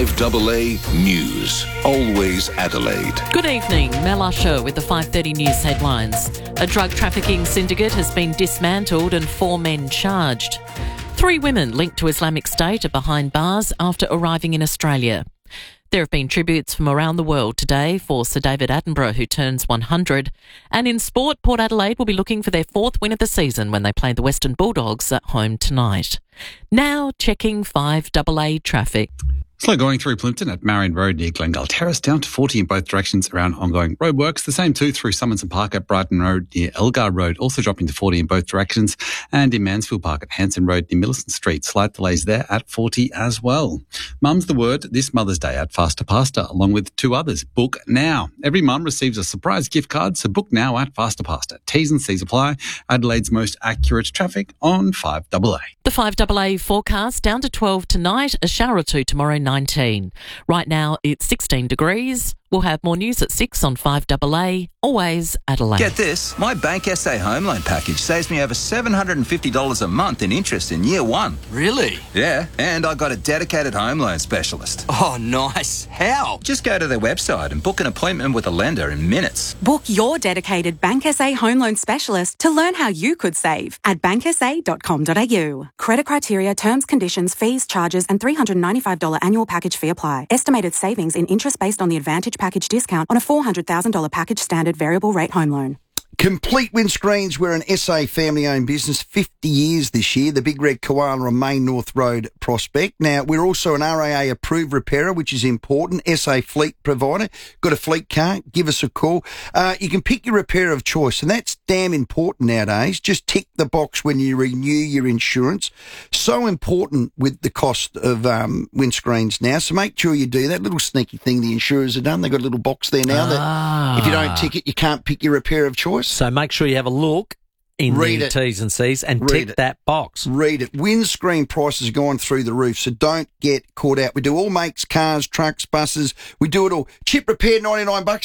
Speaker 4: 5AA News. Always Adelaide.
Speaker 5: Good evening. Mel Usher with the 5:30 News headlines. A drug trafficking syndicate has been dismantled and 4 men charged. 3 women linked to Islamic State are behind bars after arriving in Australia. There have been tributes from around the world today for Sir David Attenborough, who turns 100. And in sport, Port Adelaide will be looking for their 4th win of the season when they play the Western Bulldogs at home tonight. Now checking 5AA traffic.
Speaker 15: Slow going through Plympton at Marion Road near Glengale Terrace, down to 40 in both directions around ongoing roadworks. The same too through Summerson Park at Brighton Road near Elgar Road, also dropping to 40 in both directions. And in Mansfield Park at Hanson Road near Millicent Street, slight delays there at 40 as well. Mum's the word this Mother's Day at Faster Pasta, along with 2 others. Book now. Every mum receives a surprise gift card, so book now at Faster Pasta. T's and C's apply. Adelaide's most accurate traffic on 5AA.
Speaker 5: The 5AA forecast down to 12 tonight, a shower or 2 tomorrow, 19. Right now it's 16 degrees. We'll have more news at 6 on 5AA, always Adelaide.
Speaker 14: Get this, my Bank SA home loan package saves me over $750 a month in interest in year 1.
Speaker 27: Really?
Speaker 14: Yeah, and I got a dedicated home loan specialist.
Speaker 27: Oh, nice. How?
Speaker 14: Just go to their website and book an appointment with a lender in minutes.
Speaker 28: Book your dedicated Bank SA home loan specialist to learn how you could save at banksa.com.au. Credit criteria, terms, conditions, fees, charges and $395 annual package fee apply. Estimated savings in interest based on the Advantage package discount on a $400,000 package standard variable rate home loan.
Speaker 3: Complete Windscreens, we're an SA family-owned business, 50 years this year, the Big Red Koala on Main North Road, Prospect. Now, we're also an RAA-approved repairer, which is important, SA fleet provider. Got a fleet car? Give us a call. You can pick your repair of choice, and that's damn important nowadays. Just tick the box when you renew your insurance. So important with the cost of windscreens now, so make sure you do that. Little sneaky thing the insurers have done. They've got a little box there now that if you don't tick it, you can't pick your repair of choice.
Speaker 6: So make sure you have a look in the T's and C's and tick that box.
Speaker 3: Read it. Windscreen prices are going through the roof, so don't get caught out. We do all makes, cars, trucks, buses. We do it all. Chip repair, $99, Timmy.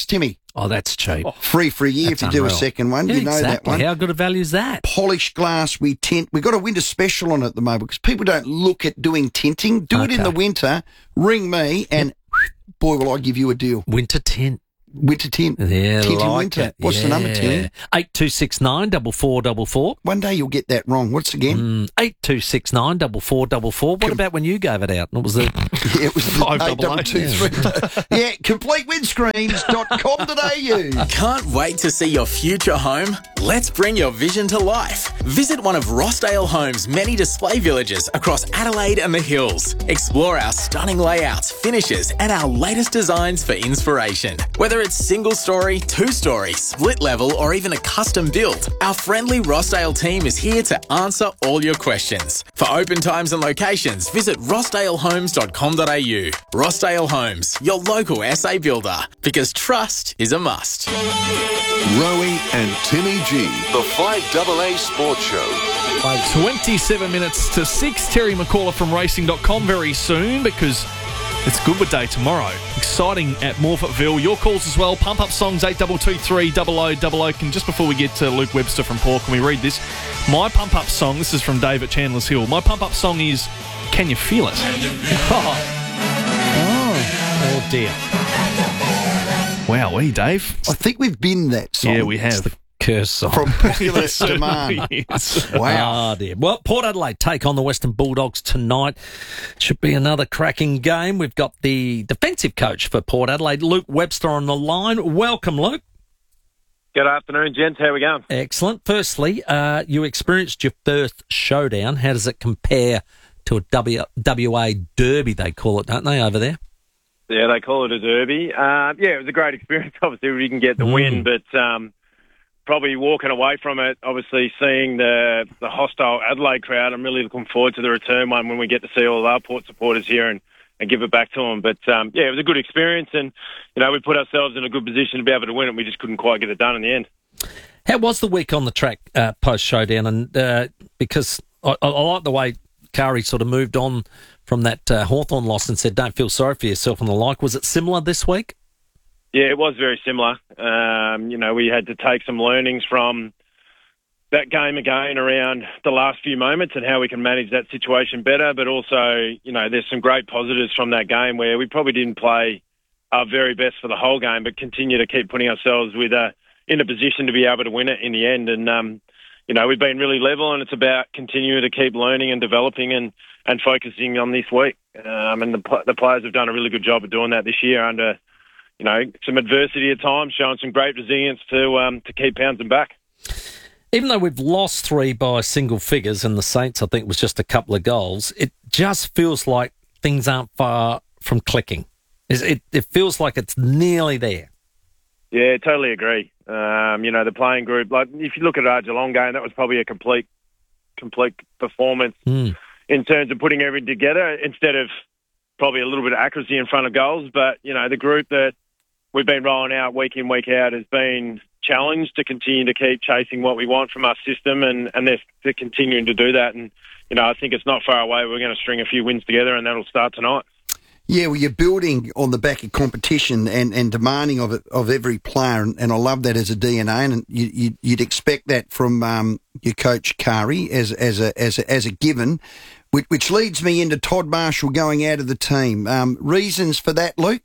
Speaker 6: Oh, that's cheap.
Speaker 3: Free for a year
Speaker 6: That's
Speaker 3: if you do a
Speaker 6: unreal.
Speaker 3: second one.
Speaker 6: Yeah,
Speaker 3: you know that
Speaker 6: exactly.
Speaker 3: one.
Speaker 6: How good a value is that?
Speaker 3: Polished glass, we tint. We've got a winter special on it at the moment because people don't look at doing tinting. Do it in
Speaker 6: Okay.
Speaker 3: the winter. Ring me and boy, will I give you a deal.
Speaker 6: Winter tint.
Speaker 3: Winter tint.
Speaker 6: Yeah,
Speaker 3: Tint in
Speaker 6: like
Speaker 3: winter.
Speaker 6: it.
Speaker 3: What's the number, Tim?
Speaker 6: 8269 4444.
Speaker 3: One day you'll get that wrong. What's again?
Speaker 6: 8269 4444. What about when you gave it out? And it was the
Speaker 3: Yeah, it was
Speaker 6: 588.
Speaker 3: 8223. Yeah, completewindscreens.com.au.
Speaker 9: Can't wait to see your future home? Let's bring your vision to life. Visit one of Rossdale Homes' many display villages across Adelaide and the Hills. Explore our stunning layouts, finishes, and our latest designs for inspiration. Whether it's single story, two-story, split level, or even a custom build, our friendly Rossdale team is here to answer all your questions. For open times and locations, visit rossdalehomes.com.au. Rossdale Homes, your local SA builder, because trust is a must.
Speaker 4: Rowie and Timmy G, the 5AA Sports Show.
Speaker 7: 27 minutes to 6. Terry McCullough from racing.com very soon because it's Goodwood Day tomorrow. Exciting at Morphettville. Your calls as well. Pump Up Songs 8223 0000. And just before we get to Luke Webster from Paul, can we read this? My Pump Up song, this is from Dave at Chandler's Hill. My Pump Up song is Can You Feel It?
Speaker 6: Oh dear.
Speaker 7: Wow, Dave.
Speaker 3: I think we've been that song.
Speaker 7: Yeah, we have.
Speaker 6: It's the curse song.
Speaker 3: From popular
Speaker 7: Yes,
Speaker 3: demand.
Speaker 7: yes.
Speaker 3: Wow.
Speaker 6: Oh dear. Well, Port Adelaide take on the Western Bulldogs tonight. Should be another cracking game. We've got the defensive coach for Port Adelaide, Luke Webster, on the line. Welcome, Luke.
Speaker 13: Good afternoon, gents. How we going?
Speaker 6: Excellent. Firstly, you experienced your first showdown. How does it compare to a WA derby, they call it, don't they, over there?
Speaker 13: Yeah, they call it a derby. Yeah, it was a great experience. Obviously, we didn't get the win, but probably walking away from it, obviously seeing the hostile Adelaide crowd, I'm really looking forward to the return one when we get to see all of our Port supporters here and give it back to them. But, yeah, it was a good experience, and, you know, we put ourselves in a good position to be able to win it. We just couldn't quite get it done in the end.
Speaker 6: How was the week on the track post-showdown? And because I like the way Kari sort of moved on from that Hawthorn loss and said, don't feel sorry for yourself and the like. Was it similar this week?
Speaker 13: Yeah, it was very similar. You know, we had to take some learnings from that game again around the last few moments and how we can manage that situation better. But also, you know, there's some great positives from that game where we probably didn't play our very best for the whole game, but continue to keep putting ourselves in a position to be able to win it in the end. And, you know, we've been really level, and it's about continuing to keep learning and developing and focusing on this week. And the players have done a really good job of doing that this year under, you know, some adversity at times, showing some great resilience to keep pouncing back.
Speaker 6: Even though we've lost 3 by single figures, and the Saints, I think, was just a couple of goals, it just feels like things aren't far from clicking. It feels like it's nearly there.
Speaker 13: Yeah, totally agree. You know, the playing group, like if you look at our Geelong game, that was probably a complete performance in terms of putting everything together instead of probably a little bit of accuracy in front of goals. But, you know, the group that we've been rolling out week in, week out has been challenged to continue to keep chasing what we want from our system, and they're continuing to do that. And, you know, I think it's not far away. We're going to string a few wins together, and that'll start tonight.
Speaker 3: Yeah, well, you're building on the back of competition and demanding of every player, and I love that as a DNA, and you'd expect that from your coach Kari as a given, which leads me into Todd Marshall going out of the team. Reasons for that, Luke?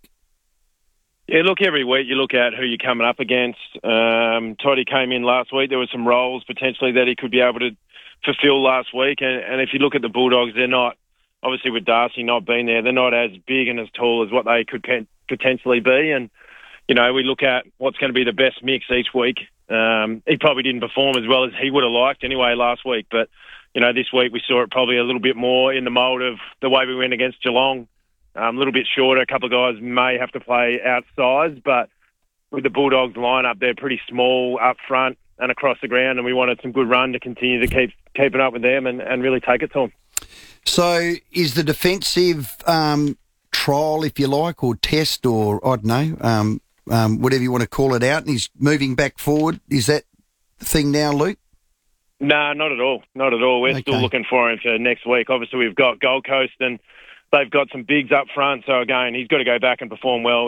Speaker 13: Yeah, look, every week you look at who you're coming up against. Toddy came in last week. There were some roles potentially that he could be able to fulfil last week, and if you look at the Bulldogs, they're not. Obviously, with Darcy not being there, they're not as big and as tall as what they could potentially be. And, you know, we look at what's going to be the best mix each week. He probably didn't perform as well as he would have liked anyway last week. But, you know, this week we saw it probably a little bit more in the mould of the way we went against Geelong. A little bit shorter. A couple of guys may have to play outsized. But with the Bulldogs lineup, they're pretty small up front and across the ground. And we wanted some good run to continue to keep keeping up with them and really take it to them.
Speaker 3: So is the defensive trial, if you like, or test, or I don't know, whatever you want to call it out, and he's moving back forward, is that the thing now, Luke?
Speaker 13: No, not at all. Not at all. We're still looking for him for next week. Obviously, we've got Gold Coast and they've got some bigs up front. So, again, he's got to go back and perform well in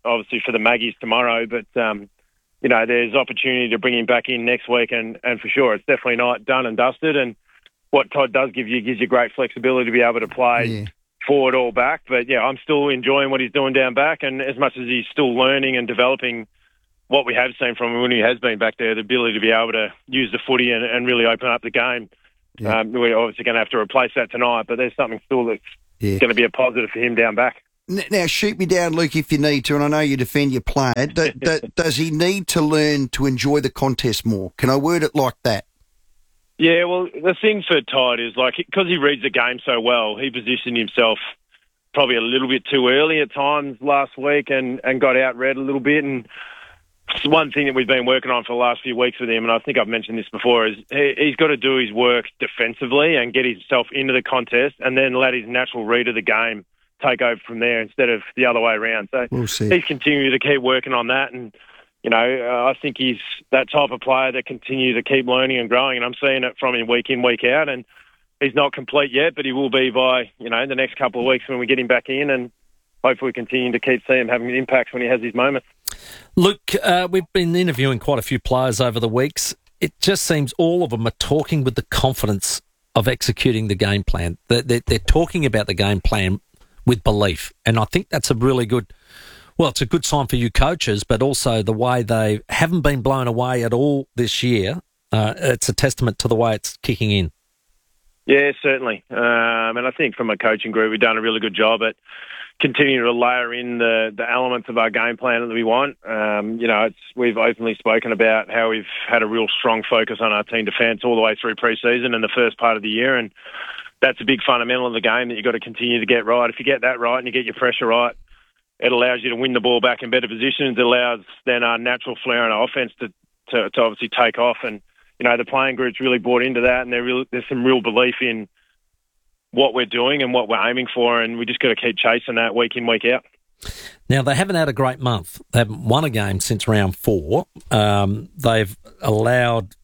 Speaker 13: obviously, for the Maggies tomorrow. But, you know, there's opportunity to bring him back in next week. And for sure, it's definitely not done and dusted. And what Todd does gives you great flexibility to be able to play forward or back. But, yeah, I'm still enjoying what he's doing down back. And as much as he's still learning and developing what we have seen from him when he has been back there, the ability to be able to use the footy and really open up the game. Yeah. We're obviously going to have to replace that tonight, but there's something still that's going to be a positive for him down back.
Speaker 3: Now, shoot me down, Luke, if you need to, and I know you defend your player. Does he need to learn to enjoy the contest more? Can I word it like that?
Speaker 13: Yeah, well, the thing for Todd is, like, because he reads the game so well, he positioned himself probably a little bit too early at times last week and got out-read a little bit. And it's one thing that we've been working on for the last few weeks with him, and I think I've mentioned this before, is he's got to do his work defensively and get himself into the contest and then let his natural read of the game take over from there instead of the other way around. So he's continuing to keep working on that, and you know, I think he's that type of player that continues to keep learning and growing, and I'm seeing it from him week in, week out, and he's not complete yet, but he will be by, you know, the next couple of weeks when we get him back in, and hopefully we continue to keep seeing him having an impact when he has his moments.
Speaker 6: Luke, we've been interviewing quite a few players over the weeks. It just seems all of them are talking with the confidence of executing the game plan. They're talking about the game plan with belief, and I think that's a really good... Well, it's a good sign for you coaches, but also the way they haven't been blown away at all this year. It's a testament to the way it's kicking in.
Speaker 13: Yeah, certainly. And I think from a coaching group, we've done a really good job at continuing to layer in the elements of our game plan that we want. You know, we've openly spoken about how we've had a real strong focus on our team defence all the way through pre-season and the first part of the year, and that's a big fundamental of the game that you've got to continue to get right. If you get that right and you get your pressure right, it allows you to win the ball back in better positions. It allows then our natural flair and our offense to obviously take off. And, you know, the playing group's really bought into that, and there's some real belief in what we're doing and what we're aiming for, and we just got to keep chasing that week in, week out.
Speaker 6: Now, they haven't had a great month. They haven't won a game since round 4. They've allowed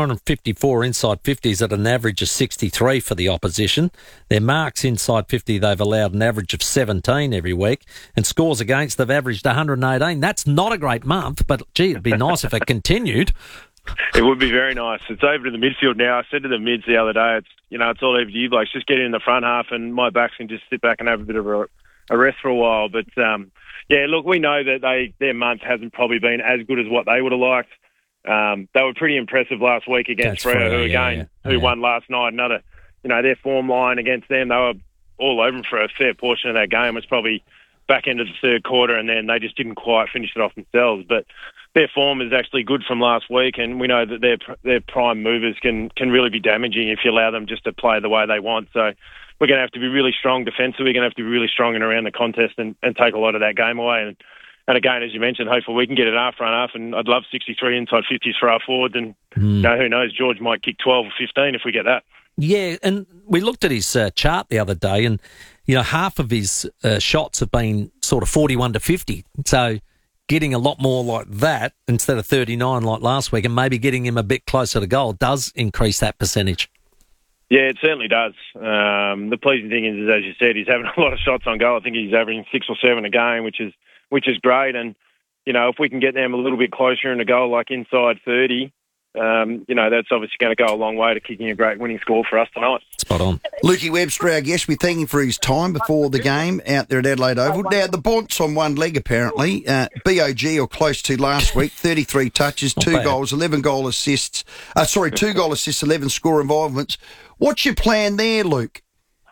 Speaker 6: 254 inside 50s at an average of 63 for the opposition. Their marks inside 50, they've allowed an average of 17 every week. And scores against, they've averaged 118. That's not a great month, but, gee, it'd be nice if it continued.
Speaker 13: It would be very nice. It's over to the midfield now. I said to the mids the other day, it's all over to you blokes. Just get in the front half and my backs can just sit back and have a bit of a rest for a while. But, yeah, look, we know that their month hasn't probably been as good as what they would have liked. They were pretty impressive last week against Freo, who won last night. Their form line against them, they were all over them for a fair portion of that game. It was probably back into the third quarter, and then they just didn't quite finish it off themselves. But their form is actually good from last week, and we know that their prime movers can really be damaging if you allow them just to play the way they want. So we're going to have to be really strong defensively. We're going to have to be really strong in around the contest and take a lot of that game away. And again, as you mentioned, hopefully we can get it half run half, and I'd love 63 inside 50s for our forwards. And who knows, George might kick 12 or 15 if we get that. Yeah, and we looked at his chart the other day, and half of his shots have been sort of 41 to 50. So getting a lot more like that instead of 39 like last week, and maybe getting him a bit closer to goal does increase that percentage. Yeah, it certainly does. The pleasing thing is, as you said, he's having a lot of shots on goal. I think he's averaging 6 or 7 a game, which is great. And, if we can get them a little bit closer in a goal, like inside 30, that's obviously going to go a long way to kicking a great winning score for us tonight. Spot on.
Speaker 3: Lukey Webster, our guest, we thank him for his time before the game out there at Adelaide Oval. Now, the Bont's on one leg, apparently. BOG, or close to last week, 33 touches, 2 goals, 11 goal assists. 2 goal assists, 11 score involvements. What's your plan there, Luke?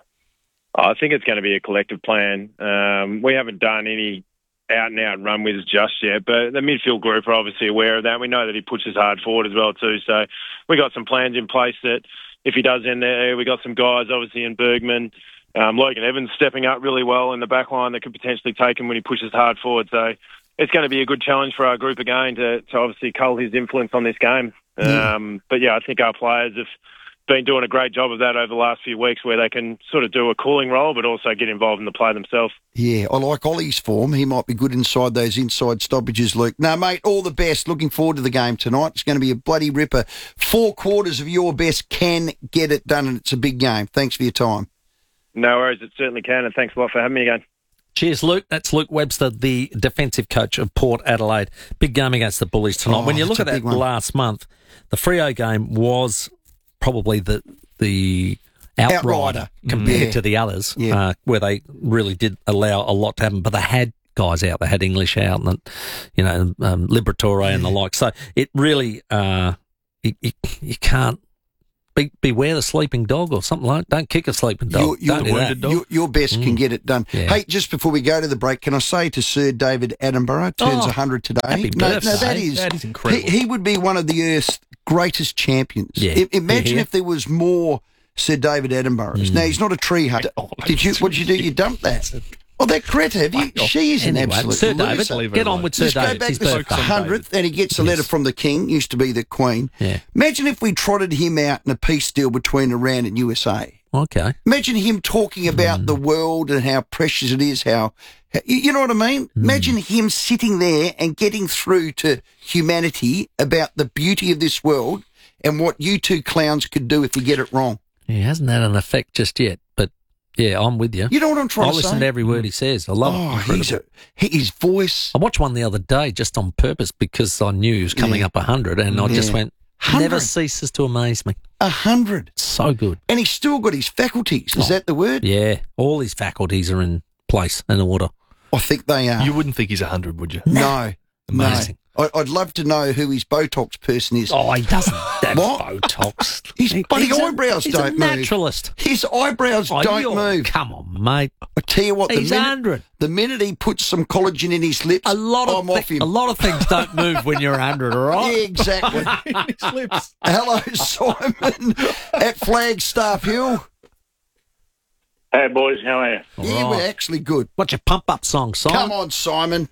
Speaker 13: I think it's going to be a collective plan. We haven't done any out-and-out run with just yet, but the midfield group are obviously aware of that. We know that he pushes hard forward as well too, so we got some plans in place that if he does end there, we got some guys obviously in Bergman, Logan Evans stepping up really well in the back line that could potentially take him when he pushes hard forward, so it's going to be a good challenge for our group again to obviously cull his influence on this game. But yeah, I think our players have been doing a great job of that over the last few weeks, where they can sort of do a cooling role but also get involved in the play themselves. Yeah, I like Ollie's form. He might be good inside those inside stoppages, Luke. No, mate, all the best. Looking forward to the game tonight. It's going to be a bloody ripper. 4 quarters of your best can get it done, and it's a big game. Thanks for your time. No worries, it certainly can, and thanks a lot for having me again.
Speaker 6: Cheers, Luke. That's Luke Webster, the defensive coach of Port Adelaide. Big game against the Bullies tonight. When you look at that last month, the Freo game was probably the outrider compared to the others, where they really did allow a lot to happen. But they had guys out. They had English out, and Liberatore and the like. So it really, you can't. Beware the sleeping dog or something like that. Don't kick a sleeping dog.
Speaker 3: Your best can get it done.
Speaker 6: Yeah.
Speaker 3: Hey, just before we go to the break, can I say to Sir David Attenborough, turns 100 today.
Speaker 6: Happy birthday.
Speaker 3: That is
Speaker 7: incredible.
Speaker 3: He would be one of the Earth's greatest champions.
Speaker 6: Yeah.
Speaker 3: Imagine if there was more Sir David Attenboroughs. Now, he's not a tree hugger. What did you do? You dumped that. Oh, that Greta, she is an absolute
Speaker 6: Sir
Speaker 3: loser.
Speaker 6: David, get on with Sir David.
Speaker 3: Let's go back to the 100th, and he gets a letter from the King, used to be the Queen.
Speaker 6: Yeah.
Speaker 3: Imagine if we trotted him out in a peace deal between Iran and USA.
Speaker 6: Okay.
Speaker 3: Imagine him talking about the world and how precious it is, how you know what I mean? Imagine him sitting there and getting through to humanity about the beauty of this world and what you two clowns could do if you get it wrong.
Speaker 6: He hasn't had an effect just yet, but yeah, I'm with you.
Speaker 3: You know what I'm trying to say?
Speaker 6: I listen to every word he says. I love it.
Speaker 3: His voice.
Speaker 6: I watched one the other day just on purpose because I knew he was coming up 100, and I just went, 100. Never ceases to amaze me.
Speaker 3: 100.
Speaker 6: So good.
Speaker 3: And he's still got his faculties. Is that the word?
Speaker 6: Yeah. All his faculties are in place and order.
Speaker 3: I think they are.
Speaker 7: You wouldn't think he's 100, would you?
Speaker 3: No.
Speaker 6: Amazing.
Speaker 3: No. I'd love to know who his Botox person is.
Speaker 6: Oh, he doesn't have Botox.
Speaker 3: His bloody eyebrows
Speaker 6: he's
Speaker 3: don't
Speaker 6: a
Speaker 3: move.
Speaker 6: naturalist.
Speaker 3: His eyebrows don't move.
Speaker 6: Come on, mate.
Speaker 3: I tell you what,
Speaker 6: He's 100.
Speaker 3: The minute he puts some collagen in his lips, I'm off him.
Speaker 6: A lot of things don't move when you're 100, all right?
Speaker 3: Yeah, exactly. Hello, Simon at Flagstaff Hill.
Speaker 16: Hey, boys, how are you?
Speaker 3: Yeah, we're actually good.
Speaker 6: What's your pump-up song, Simon?
Speaker 3: Come on, Simon.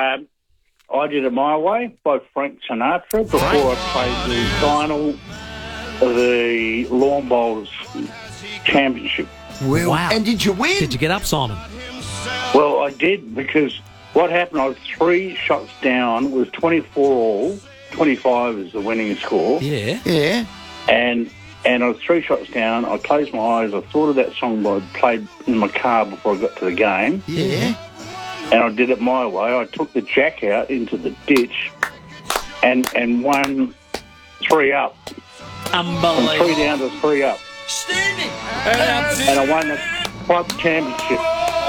Speaker 16: I Did It My Way by Frank Sinatra before I played the final of the Lawn Bowls Championship.
Speaker 3: Well,
Speaker 6: wow.
Speaker 3: And did you win?
Speaker 6: Did you get up, Simon?
Speaker 16: Well, I did, because what happened, I was 3 shots down. It was 24 all. 25 is the winning score.
Speaker 6: Yeah.
Speaker 3: Yeah.
Speaker 16: And I was 3 shots down. I closed my eyes. I thought of that song I played in my car before I got to the game.
Speaker 3: Yeah.
Speaker 16: And I did it my way. I took the jack out into the ditch and won 3 up.
Speaker 6: Unbelievable.
Speaker 16: From 3 down to 3 up.
Speaker 6: Standing.
Speaker 16: And I won the club championship.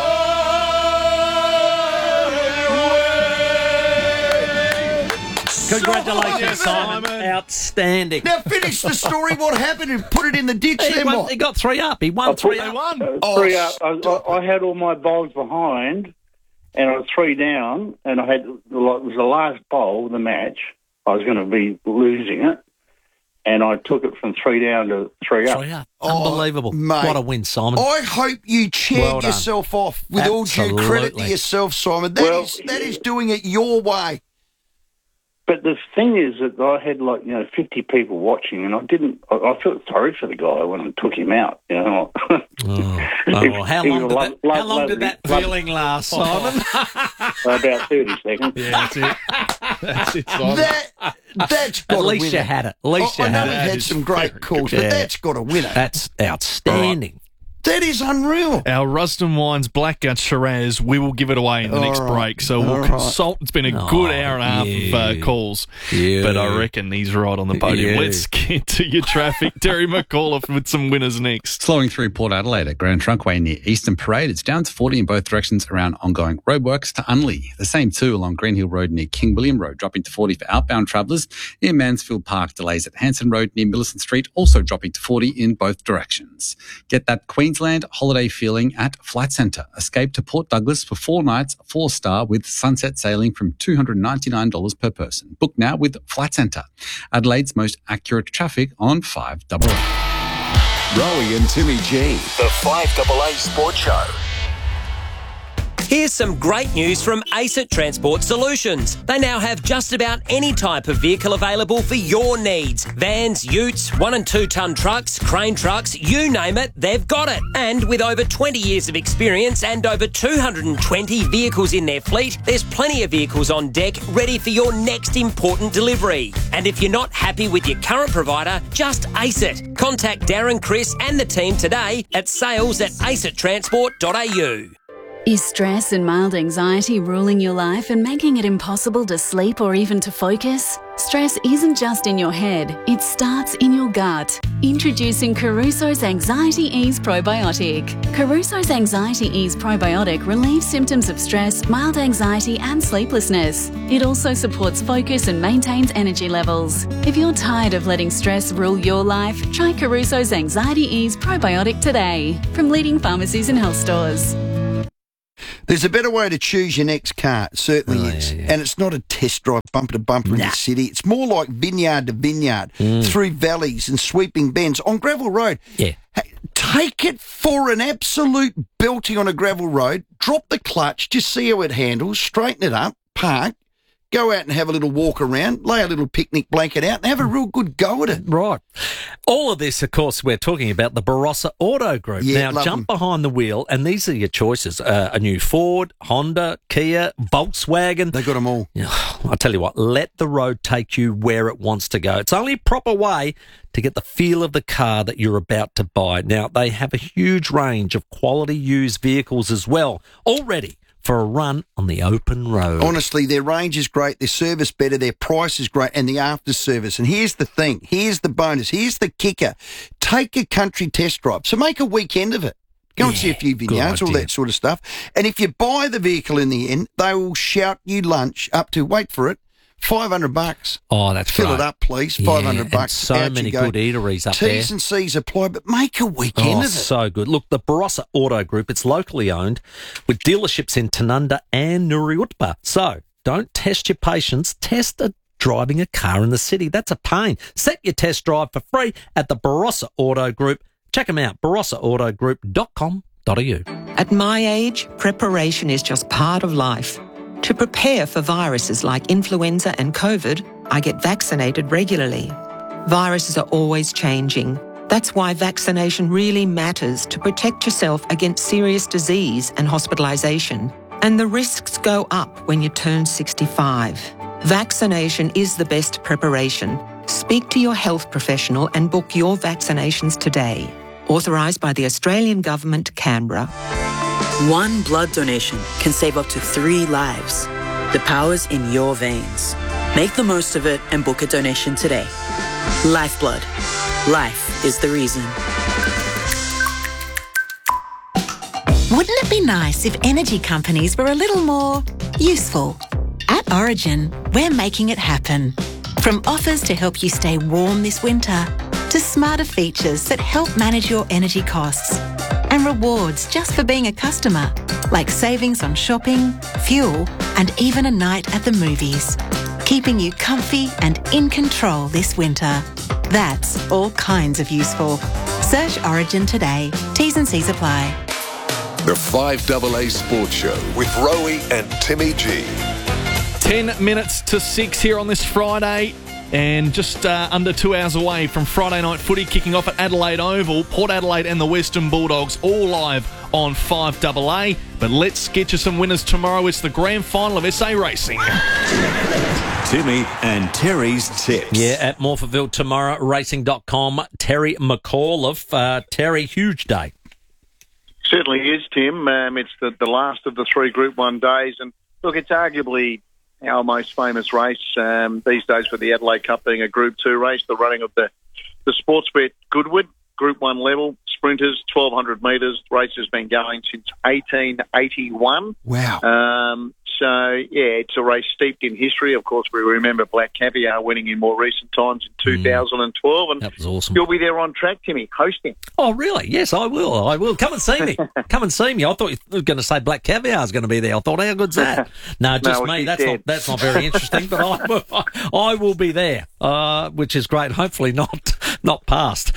Speaker 6: Congratulations, Simon. Outstanding.
Speaker 3: Now finish the story. What happened? And put it in the ditch.
Speaker 6: He got 3 up. He won 3 up.
Speaker 16: 3 up. I had all my bowls behind, and I was 3 down, and I had, it was the last bowl of the match. I was going to be losing it, and I took it from 3 down to 3 up.
Speaker 6: 3 up. Unbelievable.
Speaker 3: Mate,
Speaker 6: what a win, Simon.
Speaker 3: I hope you cheered yourself off with all due credit to yourself, Simon. That is doing it your way.
Speaker 16: But the thing is that I had 50 people watching, and I felt sorry for the guy when I took him out.
Speaker 6: How long did that feeling last, Simon?
Speaker 16: About 30 seconds.
Speaker 7: Yeah, that's it, Simon.
Speaker 3: That's got
Speaker 6: At
Speaker 3: to
Speaker 6: least
Speaker 3: win
Speaker 6: you
Speaker 3: it.
Speaker 6: had it. At least you
Speaker 3: I know
Speaker 6: had
Speaker 3: we
Speaker 6: it.
Speaker 3: had some great calls, but that's got to win it.
Speaker 6: That's outstanding.
Speaker 3: That is unreal.
Speaker 7: Our Rusden Wines Blackgut Shiraz, we will give it away in the next break. So we'll consult. It's been a good hour and a half of calls.
Speaker 6: Yeah.
Speaker 7: But I reckon he's right on the podium.
Speaker 15: Yeah.
Speaker 7: Let's get to your traffic. Terry McAuliffe with some winners next.
Speaker 15: Slowing through Port Adelaide at Grand Trunkway near Eastern Parade. It's down to 40 in both directions around ongoing roadworks to Unley. The same too along Green Hill Road near King William Road, dropping to 40 for outbound travellers. In Mansfield Park, delays at Hanson Road near Millicent Street, also dropping to 40 in both directions. Get that Queensland holiday feeling at Flight Centre. Escape to Port Douglas for 4 nights, 4-star with sunset sailing from $299 per person. Book now with Flight Centre. Adelaide's most accurate traffic on 5AA.
Speaker 8: Rowie and Timmy G, the 5AA Sports Show.
Speaker 17: Here's some great news from ACET Transport Solutions. They now have just about any type of vehicle available for your needs. Vans, utes, 1 and 2 tonne trucks, crane trucks, you name it, they've got it. And with over 20 years of experience and over 220 vehicles in their fleet, there's plenty of vehicles on deck ready for your next important delivery. And if you're not happy with your current provider, just ACET. Contact Darren, Chris and the team today at sales@acettransport.au.
Speaker 1: Is stress and mild anxiety ruling your life and making it impossible to sleep or even to focus? Stress isn't just in your head, it starts in your gut. Introducing Caruso's Anxiety Ease Probiotic. Caruso's Anxiety Ease Probiotic relieves symptoms of stress, mild anxiety and sleeplessness. It also supports focus and maintains energy levels. If you're tired of letting stress rule your life, try Caruso's Anxiety Ease Probiotic today from leading pharmacies and health stores.
Speaker 3: There's a better way to choose your next car. It certainly is. Yeah. And it's not a test drive bumper to bumper in the city. It's more like vineyard to vineyard through valleys and sweeping bends on gravel road.
Speaker 6: Yeah.
Speaker 3: Hey, take it for an absolute belting on a gravel road. Drop the clutch. Just see how it handles. Straighten it up. Park. Go out and have a little walk around, lay a little picnic blanket out and have a real good go at it.
Speaker 6: Right. All of this, of course, we're talking about the Barossa Auto Group.
Speaker 3: Yeah,
Speaker 6: now, jump behind the wheel, and these are your choices. A new Ford, Honda, Kia, Volkswagen.
Speaker 3: They got them all.
Speaker 6: I tell you what, let the road take you where it wants to go. It's only a proper way to get the feel of the car that you're about to buy. Now, they have a huge range of quality used vehicles as well, already for a run on the open road.
Speaker 3: Honestly, their range is great, their service better, their price is great, and the after service. And here's the thing, here's the bonus, here's the kicker. Take a country test drive. So make a weekend of it. Go and see a few vineyards, all that sort of stuff. And if you buy the vehicle in the end, they will shout you lunch up to, wait for it, $500.
Speaker 6: Oh, that's
Speaker 3: Fill
Speaker 6: great.
Speaker 3: it up, please. $500.
Speaker 6: And so many good eateries up there.
Speaker 3: T's and C's apply, but make a weekend of it.
Speaker 6: So good. Look, the Barossa Auto Group, it's locally owned with dealerships in Tanunda and Nuriutpa. So don't test your patience. Test driving a car in the city. That's a pain. Set your test drive for free at the Barossa Auto Group. Check them out, barossaAutogroup.com.au.
Speaker 18: At my age, preparation is just part of life. To prepare for viruses like influenza and COVID, I get vaccinated regularly. Viruses are always changing. That's why vaccination really matters to protect yourself against serious disease and hospitalisation. And the risks go up when you turn 65. Vaccination is the best preparation. Speak to your health professional and book your vaccinations today. Authorised by the Australian Government, Canberra.
Speaker 19: One blood donation can save up to 3 lives. The power's in your veins. Make the most of it and book a donation today. Lifeblood. Life is the reason.
Speaker 20: Wouldn't it be nice if energy companies were a little more useful? At Origin, we're making it happen. From offers to help you stay warm this winter, to smarter features that help manage your energy costs, and rewards just for being a customer, like savings on shopping, fuel, and even a night at the movies, keeping you comfy and in control this winter. That's all kinds of useful. Search Origin today. T's and C's apply.
Speaker 4: The 5AA Sports Show with Rowie and Timmy G.
Speaker 7: 10 minutes to 6 here on this Friday. And just under 2 hours away from Friday night footy kicking off at Adelaide Oval. Port Adelaide and the Western Bulldogs all live on 5AA. But let's get you some winners tomorrow. It's the grand final of SA Racing.
Speaker 8: Timmy and Terry's tips.
Speaker 6: Yeah, at Morphettville tomorrow, racing.com. Terry McAuliffe. Terry, huge day.
Speaker 26: Certainly is, Tim. It's the last of the 3 Group 1 days. And look, it's arguably our most famous race these days, with the Adelaide Cup being a Group 2 race, the running of the Sportsbet Goodwood, Group 1 level, sprinters, 1,200 metres. The race has been going since 1881.
Speaker 3: Wow.
Speaker 26: So, yeah, it's a race steeped in history. Of course, we remember Black Caviar winning in more recent times in 2012. And
Speaker 6: that was awesome.
Speaker 26: You'll be there on track, Timmy, hosting.
Speaker 6: Oh, really? Yes, I will. I will. Come and see me. Come and see me. I thought you were going to say Black Caviar is going to be there. I thought, how good's that? No, just me. That's not very interesting, but I will be there, which is great. Hopefully not past.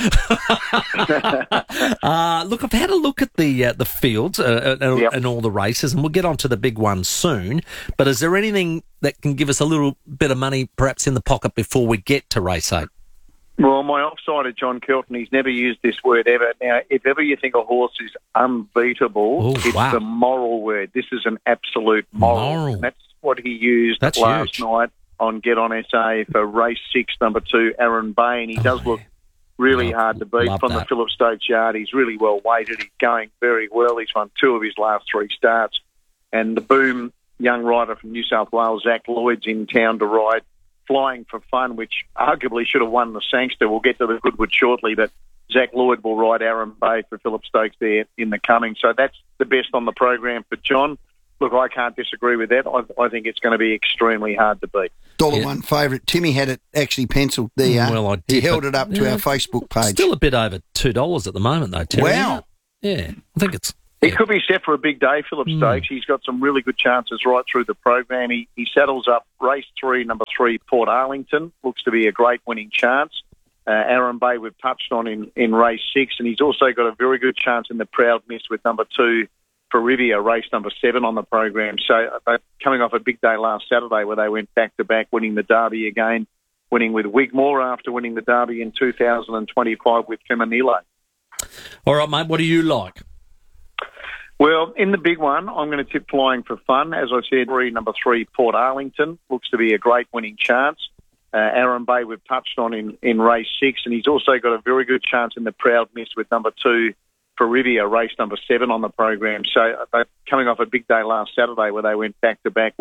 Speaker 6: Look, I've had a look at the fields and all the races, and we'll get on to the big one soon. But is there anything that can give us a little bit of money perhaps in the pocket before we get to race 8?
Speaker 26: Well, my offsider, John Kelton, he's never used this word ever. Now, if ever you think a horse is unbeatable, it's the moral word. This is an absolute moral. And that's what he used last night on Get On SA for race 6, number 2, Aaron Bay. And he does look
Speaker 2: Really hard to beat
Speaker 6: love
Speaker 2: from
Speaker 6: that.
Speaker 2: the Phillip Stokes yard. He's really well weighted. He's going very well. He's won 2 of his last 3 starts. And the boom young rider from New South Wales, Zach Lloyd's in town to ride Flying for Fun, which arguably should have won the Sangster. We'll get to the Goodwood shortly, but Zach Lloyd will ride Aaron Bay for Phillip Stokes there in the coming. So that's the best on the program for John. Look, I can't disagree with that. I think it's going to be extremely hard to beat.
Speaker 3: $1 favourite. Timmy had it actually penciled there.
Speaker 6: Well, I did,
Speaker 3: he held it up to our Facebook page.
Speaker 6: Still a bit over $2 at the moment, though, Terry.
Speaker 3: Wow.
Speaker 6: Yeah, I think it's...
Speaker 2: He could be set for a big day, Phillip Stokes. He's got some really good chances right through the program. He saddles up race 3, number 3, Port Arlington. Looks to be a great winning chance. Aaron Bay we've touched on in race 6, and he's also got a very good chance in the Proud Miss with number 2, Ferrivia, race number 7 on the program. So they're coming off a big day last Saturday where they went back-to-back, winning the Derby again, winning with Wigmore after winning the Derby in 2025 with Feminile.
Speaker 6: All right, mate, what do you like?
Speaker 2: Well, in the big one, I'm going to tip Flying for Fun. As I said, number 3, Port Arlington. Looks to be a great winning chance. Aaron Bay we've touched on in race 6, and he's also got a very good chance in the Proud Miss with number 2, Ferrivia, race number 7 on the program. So they're coming off a big day last Saturday where they went back-to-back,